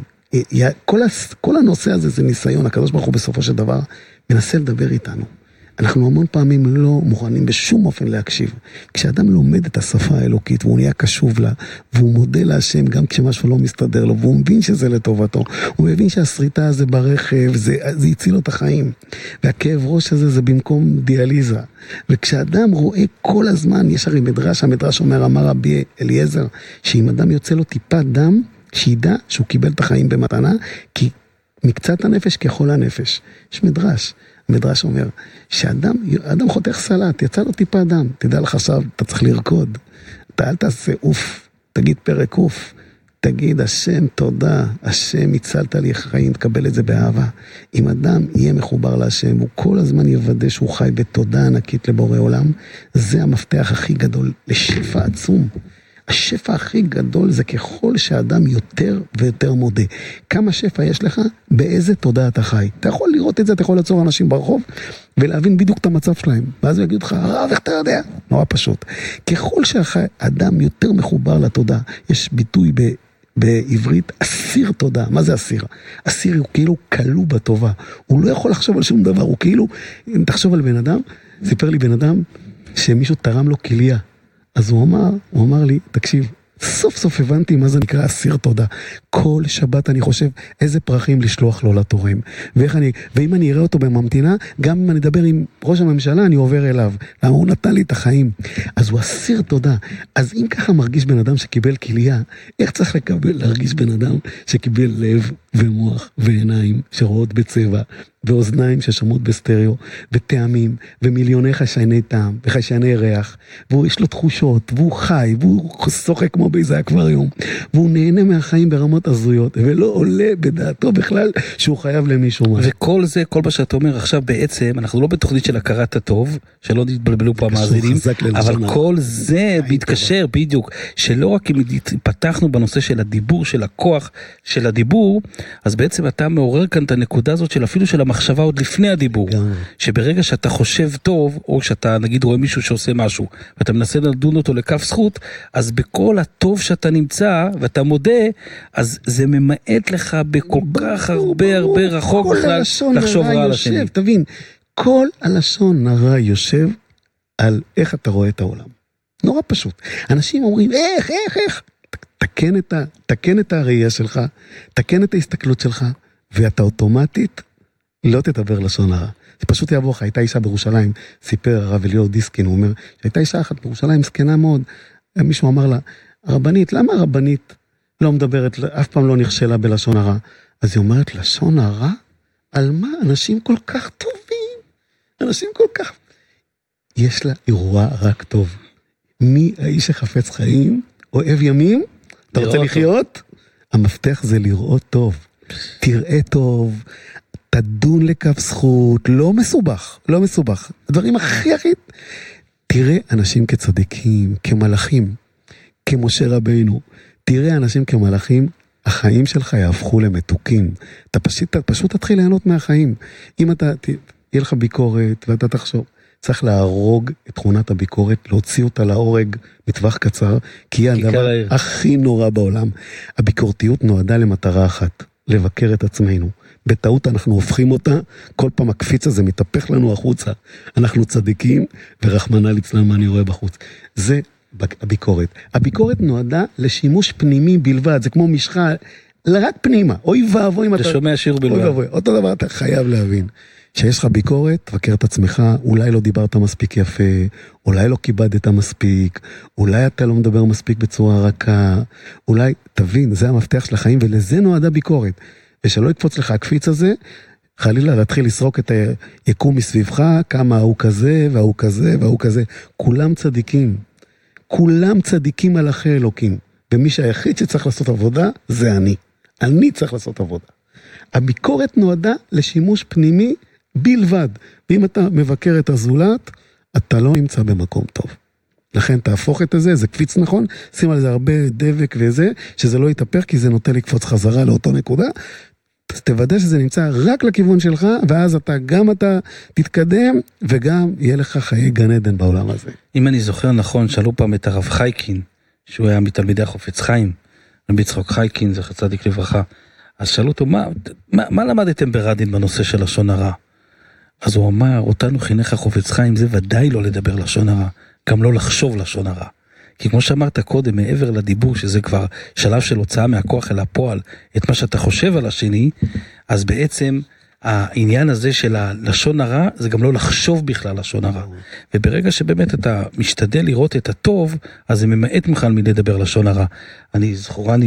כל, כל הנושא הזה זה ניסיון, הקדוש ברוך הוא בסופו של דבר מנסה לדבר איתנו. אנחנו המון פעמים לא מוכנים בשום אופן להקשיב. כשאדם לומד את השפה האלוקית והוא נהיה קשוב לה, והוא מודה להשם גם כשמשהו לא מסתדר לו, והוא מבין שזה לטובתו, הוא מבין שהשריטה הזה ברכב, זה, זה יציל לו את החיים. והכאב ראש הזה זה במקום דיאליזה. וכשאדם רואה כל הזמן, יש הרי מדרש, המדרש אומר, אמר רבי אליעזר, שאם אדם יוצא לו טיפת דם, שידע שהוא קיבל את החיים במתנה, כי מקצת הנפש ככל הנפש. יש מדרש. המדרש אומר, שאדם, אדם חותך סלט, יצא לו טיפה דם, תדע לך עכשיו, אתה צריך לרקוד, אתה אל תעשה אוף, תגיד פרק אוף, תגיד, השם תודה, השם הצלת לי חיים, תקבל את זה באהבה. אם אדם יהיה מחובר להשם, הוא כל הזמן יוודא שהוא חי בתודה ענקית לבורא עולם, זה המפתח הכי גדול לשפע עצום. השפע הכי גדול זה ככל שאדם יותר ויותר מודה. כמה שפע יש לך? באיזה תודה אתה חי. אתה יכול לראות את זה, אתה יכול לעצור אנשים ברחוב, ולהבין בדיוק את המצב שלהם. ואז הוא יגיד לך, הרב, איך אתה יודע? נורא פשוט. ככל שהאדם יותר מחובר לתודה, יש ביטוי ב... בעברית, אסיר תודה. מה זה אסיר? אסיר הוא כאילו כלוא בטובה. הוא לא יכול לחשוב על שום דבר. הוא כאילו, אם תחשוב על בן אדם, סיפר לי בן אדם שמישהו תרם לו כליה. אז הוא אמר, הוא אמר לי, תקשיב, סוף סוף הבנתי מה זה נקרא אסיר תודה. כל שבת אני חושב איזה פרחים לשלוח לו לתורם. ואיך אני, ואם אני אראה אותו בממתינה, גם אם אני אדבר עם ראש הממשלה, אני עובר אליו. למה הוא נתן לי את החיים. אז הוא אסיר תודה. אז אם ככה מרגיש בן אדם שקיבל כליה, איך צריך לקבל, להרגיש בן אדם שקיבל לב ומוח ועיניים שרואות בצבע, ואוזניים ששמעות בסטריאו, וטעמים, ומיליוני חשייני טעם, וחשייני ריח, והוא יש לו תחושות, והוא חי, והוא שוחק כמו באיזה אקווריום, והוא נהנה מהחיים ברמות הזויות, ולא עולה בדעתו בכלל שהוא חייב למישהו מה. וכל זה, כל מה שאתה אומר עכשיו בעצם, אנחנו לא בתוכנית של הכרת הטוב, שלא נתבלבלו פה המאזינים, אבל כל זה מתקשר בדיוק, שלא רק אם פתחנו בנושא של הדיבור, של הכוח, של הדיבור, אז בעצם אתה מעורר כאן את הנקודה הזאת של אפילו של המחשבה עוד לפני הדיבור, שברגע שאתה חושב טוב, או שאתה נגיד רואה מישהו שעושה משהו, ואתה מנסה לדון אותו לכף זכות, אז בכל הטוב שאתה נמצא, ואתה מודה, אז זה ממעט לך בכל כך הרבה הרבה רחוק בכלל לחשוב רע על השני. תבין, כל הלשון הרע יושב על איך אתה רואה את העולם. נורא פשוט. אנשים אומרים, איך, איך, איך? תקן את, ה, תקן את הראייה שלך, תקן את ההסתכלות שלך, ואתה אוטומטית לא תדבר לשון הרע. זה פשוט יעבור לך. הייתה אישה בירושלים, סיפר הרב אליהו דיסקין, הוא אומר, שהייתה אישה אחת בירושלים, זקנה מאוד. מישהו אמר לה, הרבנית, למה הרבנית לא מדברת, אף פעם לא נכשלה בלשון הרע? אז היא אומרת, לשון הרע? על מה? אנשים כל כך טובים. אנשים כל כך... יש לה אירוע רק טוב. מי האיש שחפץ חיים, אוהב ימים? אתה רוצה לחיות? המפתח זה לראות טוב. תראה טוב, תדון לכף זכות, לא מסובך, לא מסובך. הדברים הכי הכי... תראה אנשים כצדיקים, כמלאכים, כמשה רבינו. תראה אנשים כמלאכים, החיים שלך יהפכו למתוקים. אתה פשוט, פשוט תתחיל ליהנות מהחיים. אם אתה, תהיה לך ביקורת ואתה תחשוב, צריך להרוג את תכונת הביקורת, להוציא אותה להורג בטווח קצר, כי היא הדבר הכי נורא בעולם. הביקורתיות נועדה למטרה אחת, לבקר את עצמנו. בטעות אנחנו הופכים אותה, כל פעם הקפיץ הזה מתהפך לנו החוצה, אנחנו צדיקים, ורחמנא ליצלן מה אני רואה בחוץ. זה הביקורת. הביקורת נועדה לשימוש פנימי בלבד, זה כמו משחה, רק פנימה, אוי ואבוי אם אתה... אתה שומע שיר בלבד. אוי ואבוי, אותו דבר אתה חייב להבין. שיש לך ביקורת, תבקר את עצמך, אולי לא דיברת מספיק יפה, אולי לא כיבדת מספיק, אולי אתה לא מדבר מספיק בצורה רכה, אולי, תבין, זה המפתח של החיים, ולזה נועדה ביקורת. ושלא יקפוץ לך הקפיץ הזה, חלילה להתחיל לסרוק את היקום מסביבך, כמה הוא כזה, והוא כזה, והוא כזה. כולם צדיקים. כולם צדיקים על אחרי אלוקים. ומי שהיחיד שצריך לעשות עבודה, זה אני. אני צריך לעשות עבודה. הביקורת נועדה לשימוש פנימי בלבד. ואם אתה מבקר את הזולת, אתה לא נמצא במקום טוב. לכן תהפוך את זה, זה קפיץ נכון, שים על זה הרבה דבק וזה, שזה לא יתהפך, כי זה נוטה לקפוץ חזרה לאותו נקודה. תוודא שזה נמצא רק לכיוון שלך, ואז אתה גם אתה תתקדם, וגם יהיה לך חיי גן עדן בעולם הזה. אם אני זוכר נכון, שאלו פעם את הרב חייקין, שהוא היה מתלמידי החופץ חיים, רבי יצחק חייקין, זכר צדיק לברכה, אז שאלו אותו, מה, מה, מה למדתם ברדין בנושא של לשון הרע? אז הוא אמר, אותנו חינך החופץ חיים, זה ודאי לא לדבר לשון הרע, גם לא לחשוב לשון הרע. כי כמו שאמרת קודם, מעבר לדיבור, שזה כבר שלב של הוצאה מהכוח אל הפועל, את מה שאתה חושב על השני, אז בעצם העניין הזה של הלשון הרע, זה גם לא לחשוב בכלל לשון הרע. וברגע שבאמת אתה משתדל לראות את הטוב, אז זה ממעט בכלל מלדבר לשון הרע. אני זכורני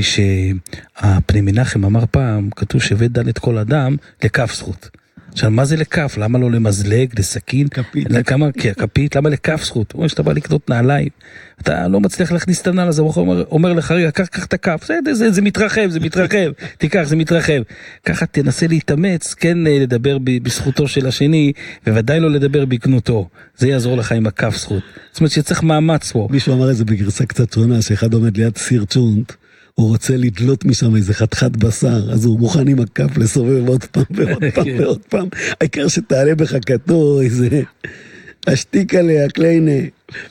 שהפני מנחם אמר פעם, כתוב שווה דן את כל אדם לכף זכות. עכשיו, מה זה לכף? למה לא למזלג, לסכין? כפית. לכמה, כי כפית, למה לכף זכות? הוא אומר שאתה בא לקנות נעליים, אתה לא מצליח להכניס את הנעל הזה, הוא אומר, אומר לך, רגע, קח, קח את הכף, זה, זה, זה מתרחב, זה מתרחב, תיקח, זה מתרחב. ככה תנסה להתאמץ, כן לדבר בזכותו של השני, וודאי לא לדבר בקנותו. זה יעזור לך עם הכף זכות. זאת אומרת שצריך מאמץ פה. מישהו אמר את זה בגרסה קצת שונה, שאחד עומד ליד סיר צ'ונט, הוא רוצה לדלות משם איזה חתיכת בשר, אז הוא מוכן עם הכף לסובב עוד פעם ועוד פעם ועוד פעם, העיקר שתעלה בחכתו, איזה השתיק עליה, קליינה.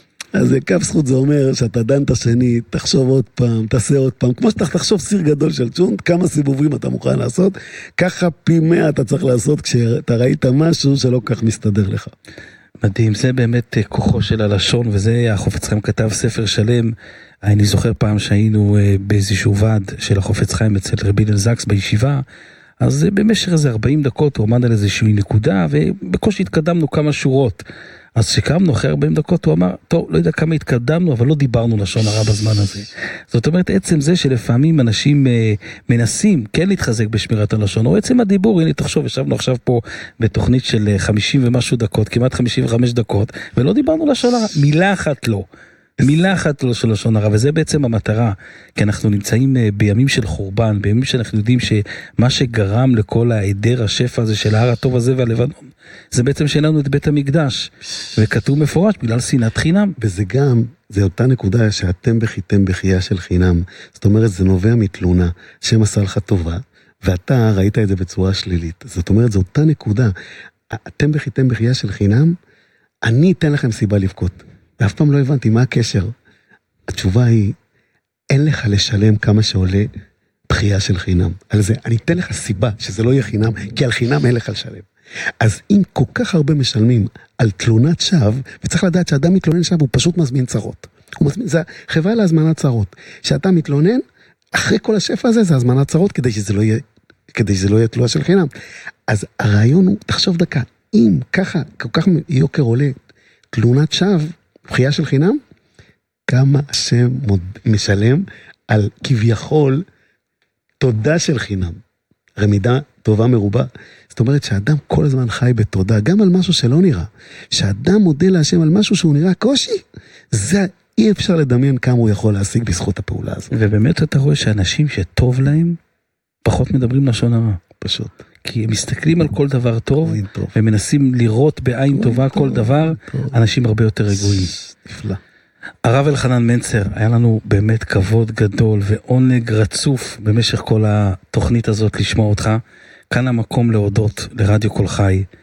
אז כף זכות זה אומר שאתה דן את השני, תחשוב עוד פעם, תעשה עוד פעם, כמו שאתה תחשוב סיר גדול של צ'ונט, כמה סיבובים אתה מוכן לעשות, ככה פי מאה אתה צריך לעשות כשאתה ראית משהו שלא כך מסתדר לך. מדהים, זה באמת כוחו של הלשון, וזה החופץ חיים כתב ספר שלם. אני זוכר פעם שהיינו באיזשהו ועד של החופץ חיים אצל רבי הלל זקס בישיבה, אז במשך איזה ארבעים דקות הוא עמד על איזושהי נקודה, ובקושי התקדמנו כמה שורות. אז שקמנו אחרי ארבעים דקות, הוא אמר, טוב, לא יודע כמה התקדמנו, אבל לא דיברנו לשון הרע בזמן הזה. זאת אומרת, עצם זה שלפעמים אנשים אה, מנסים כן להתחזק בשמירת הלשון, או עצם הדיבור, הנה תחשוב, ישבנו עכשיו פה בתוכנית של חמישים ומשהו דקות, כמעט חמישים וחמש דקות, ולא דיברנו לשון הרע, מילה אחת לא. מילה אחת לא של לשון הרע, וזה בעצם המטרה, כי אנחנו נמצאים בימים של חורבן, בימים שאנחנו יודעים שמה שגרם לכל העדר השפע הזה של ההר הטוב הזה והלבנון, זה בעצם שלנו את בית המקדש, וכתוב מפורש בגלל שנאת חינם. וזה גם, זה אותה נקודה שאתם בכיתם בחייה של חינם, זאת אומרת זה נובע מתלונה, שם עשה לך טובה, ואתה ראית את זה בצורה שלילית, זאת אומרת זה אותה נקודה, אתם בכיתם בחייה של חינם, אני אתן לכם סיבה לבכות. ואף פעם לא הבנתי מה הקשר. התשובה היא, אין לך לשלם כמה שעולה בחייה של חינם. על זה, אני אתן לך סיבה שזה לא יהיה חינם, כי על חינם אין לך לשלם. אז אם כל כך הרבה משלמים על תלונת שווא, וצריך לדעת שאדם מתלונן שווא, הוא פשוט מזמין צרות. הוא מזמין, זה חברה להזמנת צרות. שאתה מתלונן, אחרי כל השפע הזה, זה הזמנת צרות, כדי שזה לא יהיה, כדי שזה לא יהיה תלועה של חינם. אז הרעיון הוא, תחשוב דקה, אם ככה, כל כך יוקר עולה, תלונת שווא, בחייה של חינם, כמה השם משלם על כביכול תודה של חינם. רמידה טובה מרובה. זאת אומרת שהאדם כל הזמן חי בתודה, גם על משהו שלא נראה. שהאדם מודה להשם על משהו שהוא נראה קושי, זה אי אפשר לדמיין כמה הוא יכול להשיג בזכות הפעולה הזאת. ובאמת אתה רואה שאנשים שטוב להם, פחות מדברים לשון הרע. פשוט. כי הם מסתכלים על כל דבר טוב, טוב. ומנסים לראות בעין טובה כל טוב, דבר, טוב. אנשים הרבה יותר רגועים. נפלא. הרב אלחנן מנצר, היה לנו באמת כבוד גדול ועונג רצוף במשך כל התוכנית הזאת לשמוע אותך. כאן המקום להודות לרדיו כל חי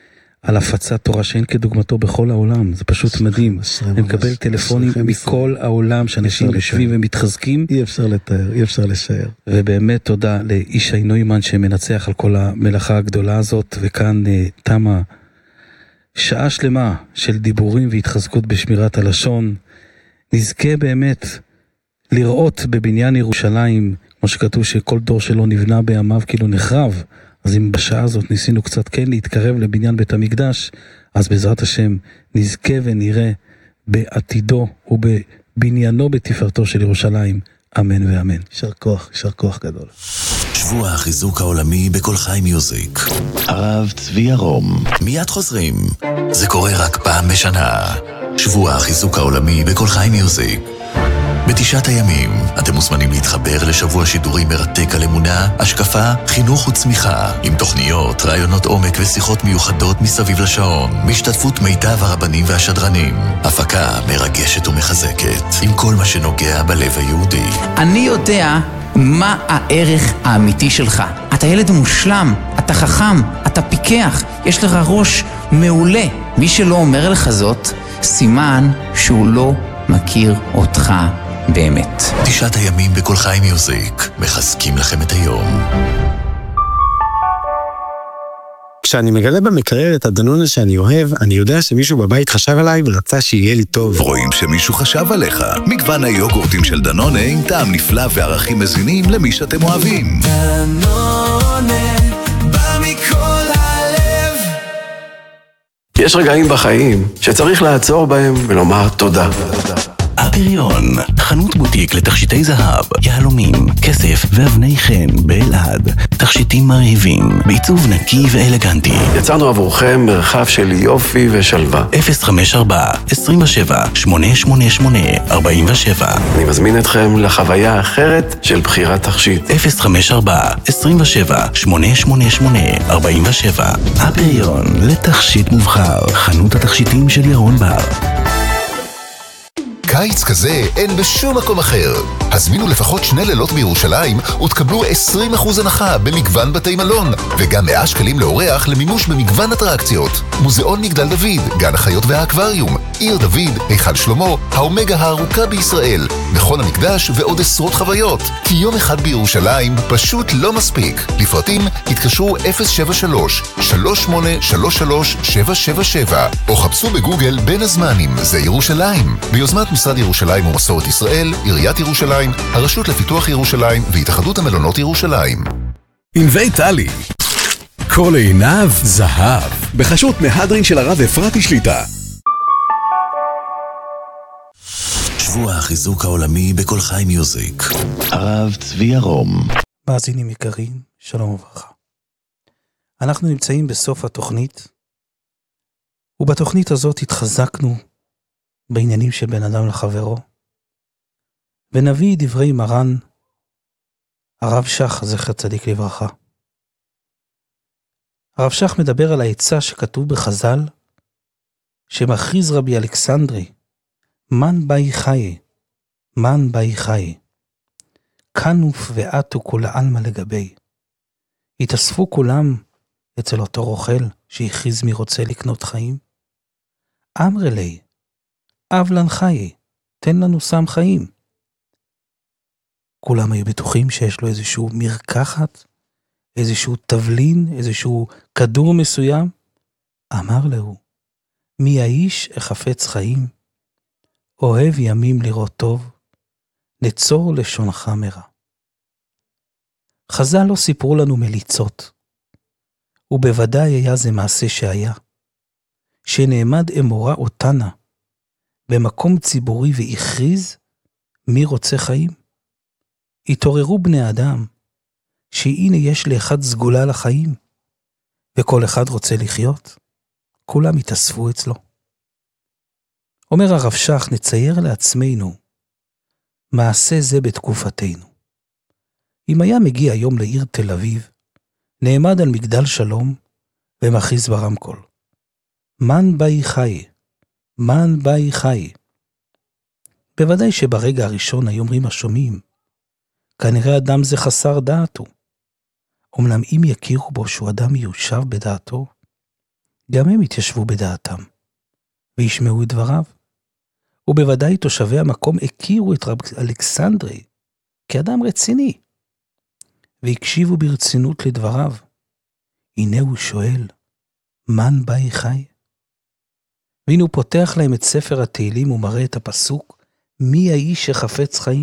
על הפצת תורה שאין כדוגמתו בכל העולם, זה פשוט מדהים. אני מקבל טלפונים מכל העולם, שאנשים יושבים ומתחזקים. אי אפשר לתאר, אי אפשר לשער. ובאמת תודה לישי נוימן שמנצח על כל המלאכה הגדולה הזאת, וכאן תמה שעה שלמה של דיבורים והתחזקות בשמירת הלשון. נזכה באמת לראות בבניין ירושלים, כמו שכתוב שכל דור שלו נבנה בימיו כאילו נחרב, אז אם בשעה הזאת ניסינו קצת כן להתקרב לבניין בית המקדש, אז בעזרת השם נזכה ונראה בעתידו ובבניינו בתפארתו של ירושלים. אמן ואמן. יישר כוח, יישר כוח גדול. שבוע החיזוק העולמי בכל חי מיוזיק. הרב צבי ירום. מיד חוזרים. זה קורה רק פעם בשנה. שבוע החיזוק העולמי בכל חי מיוזיק. בתשעת הימים אתם מוזמנים להתחבר לשבוע שידורים מרתק על אמונה, השקפה, חינוך וצמיחה, עם תוכניות, רעיונות עומק ושיחות מיוחדות מסביב לשעון, בהשתתפות מיטב הרבנים והשדרנים, הפקה מרגשת ומחזקת, עם כל מה שנוגע בלב היהודי. אני יודע מה הערך האמיתי שלך. אתה ילד מושלם, אתה חכם, אתה פיקח, יש לך ראש מעולה. מי שלא אומר לך זאת, סימן שהוא לא מכיר אותך באמת. תשעת הימים בכל חי מיוזיק, מחזקים לכם את היום. כשאני מגלה במקרר את הדנונה שאני אוהב, אני יודע שמישהו בבית חשב עליי ורצה שיהיה לי טוב. רואים שמישהו חשב עליך. מגוון היוגורטים של דנונה עם טעם נפלא וערכים מזינים למי שאתם אוהבים. דנונה, בא מכל הלב. יש רגעים בחיים שצריך לעצור בהם ולומר תודה. הפריון, חנות בוטיק לתכשיטי זהב, יהלומים, כסף ואבני חן באלעד. תכשיטים מרהיבים, בעיצוב נקי ואלגנטי. יצרנו עבורכם מרחב של יופי ושלווה. אפס חמש ארבע, עשרים ושבע, שמונה שמונה שמונה, ארבעים ושבע. אני מזמין אתכם לחוויה אחרת של בחירת תכשיט. אפס חמש ארבע, עשרים ושבע, שמונה שמונה שמונה, ארבעים ושבע. הפריון, לתכשיט מובחר, חנות התכשיטים של ירון בר. קיץ כזה אין בשום מקום אחר. הזמינו לפחות שני לילות בירושלים ותקבלו עשרים אחוז הנחה במגוון בתי מלון, וגם מאה שקלים לאורח למימוש במגוון אטרקציות. מוזיאון מגדל דוד, גן החיות והאקווריום, עיר דוד, היכל שלמה, האומגה הארוכה בישראל, מכון המקדש ועוד עשרות חוויות. כי יום אחד בירושלים פשוט לא מספיק. לפרטים התקשרו אפס שבע שלוש, שלוש שמונה שלוש שלוש, שבע שבע שבע או חפשו בגוגל בין הזמנים. זה ירושלים, ביוזמת משרד ירושלים ומסורת ישראל, עיריית ירושלים, הרשות לפיתוח ירושלים והתאחדות המלונות ירושלים. ענבי טלי, כל עיניו זהב, בחשות מהדרין של הרב אפרתי שליטה. שבוע החיזוק העולמי בכל חי מיוזיק. הרב צבי ירום. מאזינים יקרים, שלום וברכה. אנחנו נמצאים בסוף התוכנית, ובתוכנית הזאת התחזקנו בעניינים של בן אדם לחברו, ונביא דברי מרן, הרב שך, זכר צדיק לברכה. הרב שך מדבר על העצה שכתוב בחז"ל, שמכריז רבי אלכסנדרי, מן באי חיי, מן באי חיי. כנוף ועטו כל העלמא לגבי. התאספו כולם אצל אותו רוכל שהכריז מי רוצה לקנות חיים. אמר לי, אבלן חיי, תן לנו סם חיים. כולם היו בטוחים שיש לו איזשהו מרקחת, איזשהו תבלין, איזשהו כדור מסוים. אמר לו, מי האיש החפץ חיים? אוהב ימים לראות טוב, נצור לשונך מרע. חז"ל לא סיפרו לנו מליצות, ובוודאי היה זה מעשה שהיה, שנעמד אמורה אותנה, במקום ציבורי והכריז מי רוצה חיים. התעוררו בני אדם, שהנה יש לאחד סגולה לחיים, וכל אחד רוצה לחיות, כולם התאספו אצלו. אומר הרב שך, נצייר לעצמנו, מעשה זה בתקופתנו. אם היה מגיע היום לעיר תל אביב, נעמד על מגדל שלום, ומכריז ברמקול, מן באי חי, מן באי חי. בוודאי שברגע הראשון היו אומרים השומעים, כנראה אדם זה חסר דעת הוא. אמנם אם יכירו בו שהוא אדם מיושב בדעתו, גם הם התיישבו בדעתם, וישמעו את דבריו. ובוודאי תושבי המקום הכירו את רב אלכסנדרי כאדם רציני, והקשיבו ברצינות לדבריו. הנה הוא שואל, מן באי חי? והנה הוא פותח להם את ספר התהילים ומראה את הפסוק, מי האיש שחפץ חיים?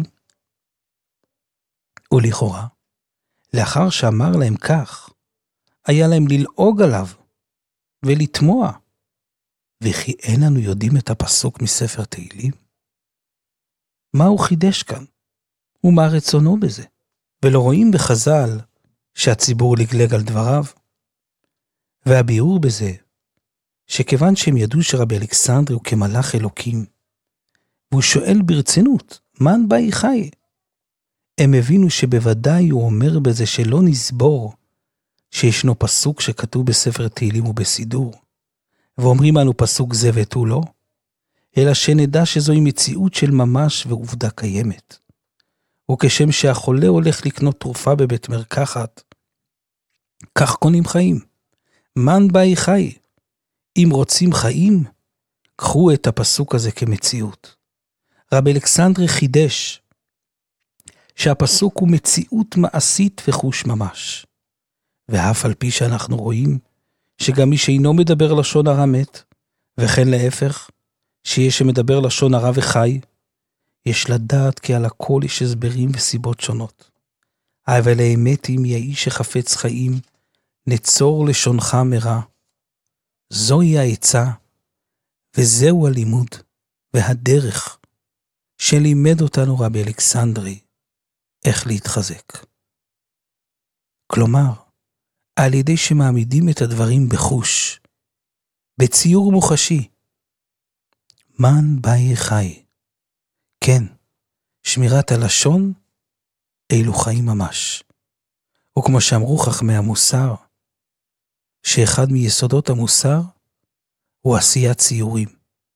ולכאורה, לאחר שאמר להם כך, היה להם ללעוג עליו ולתמוע, וכי אין לנו יודעים את הפסוק מספר תהילים? מה הוא חידש כאן? ומה רצונו בזה? ולא רואים בחז"ל שהציבור לגלג על דבריו? והביאור בזה, שכיוון שהם ידעו שרבי אלכסנדרי הוא כמלאך אלוקים, והוא שואל ברצינות, מן באי חי? הם הבינו שבוודאי הוא אומר בזה שלא נסבור שישנו פסוק שכתוב בספר תהילים ובסידור, ואומרים לנו פסוק זה ותו לא, אלא שנדע שזוהי מציאות של ממש ועובדה קיימת. וכשם שהחולה הולך לקנות תרופה בבית מרקחת, כך קונים חיים. מן באי חי? אם רוצים חיים, קחו את הפסוק הזה כמציאות. רבי אלכסנדרי חידש שהפסוק הוא מציאות מעשית וחוש ממש. ואף על פי שאנחנו רואים שגם מי שאינו מדבר לשון הרע מת, וכן להפך, שיש שמדבר לשון הרע וחי, יש לדעת כי על הכל יש הסברים וסיבות שונות. אבל האמת אם יהי שחפץ חיים, נצור לשונך מרע. זוהי העצה, וזהו הלימוד, והדרך, שלימד אותנו רבי אלכסנדרי, איך להתחזק. כלומר, על ידי שמעמידים את הדברים בחוש, בציור מוחשי, מן באי חי. כן, שמירת הלשון, אילו חיים ממש. וכמו שאמרו חכמי המוסר, שאחד מיסודות המוסר הוא עשיית ציורים.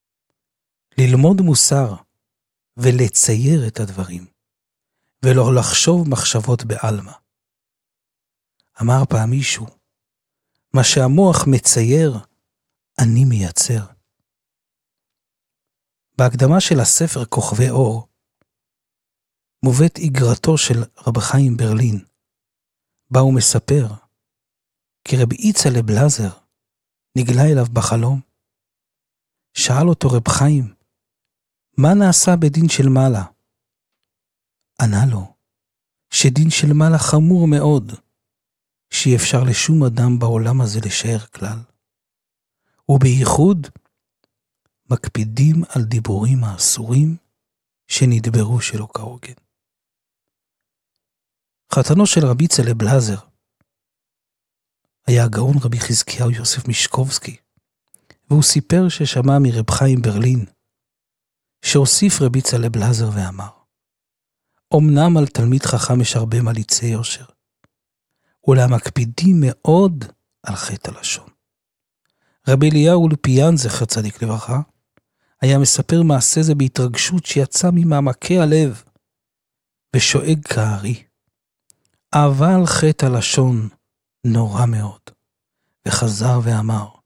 ללמוד מוסר ולצייר את הדברים, ולא לחשוב מחשבות בעלמא. אמר פעם מישהו, מה שהמוח מצייר, אני מייצר. בהקדמה של הספר כוכבי אור, מובאת איגרתו של רב חיים ברלין, בה הוא מספר, כי רב יצחק בלזר נגלה אליו בחלום. שאל אותו רב חיים, מה נעשה בדין של מעלה? ענה לו, שדין של מעלה חמור מאוד, שאי אפשר לשום אדם בעולם הזה לשער כלל. ובייחוד, מקפידים על דיבורים האסורים שנדברו שלא כהוגן. חתנו של רבי יצחק בלזר היה הגאון רבי חזקיהו יוסף מישקובסקי, והוא סיפר ששמע מרב חיים ברלין, שהוסיף רבי יצחק בלזר ואמר, אמנם על תלמיד חכם יש הרבה מליצי יושר, אולם מקפידים מאוד על חטא הלשון. רבי אליהו לופיאן זכר צדיק לברכה, היה מספר מעשה זה בהתרגשות שיצא ממעמקי הלב, ושואג כארי. אבל חטא הלשון נורא מאוד, וחזר ואמר,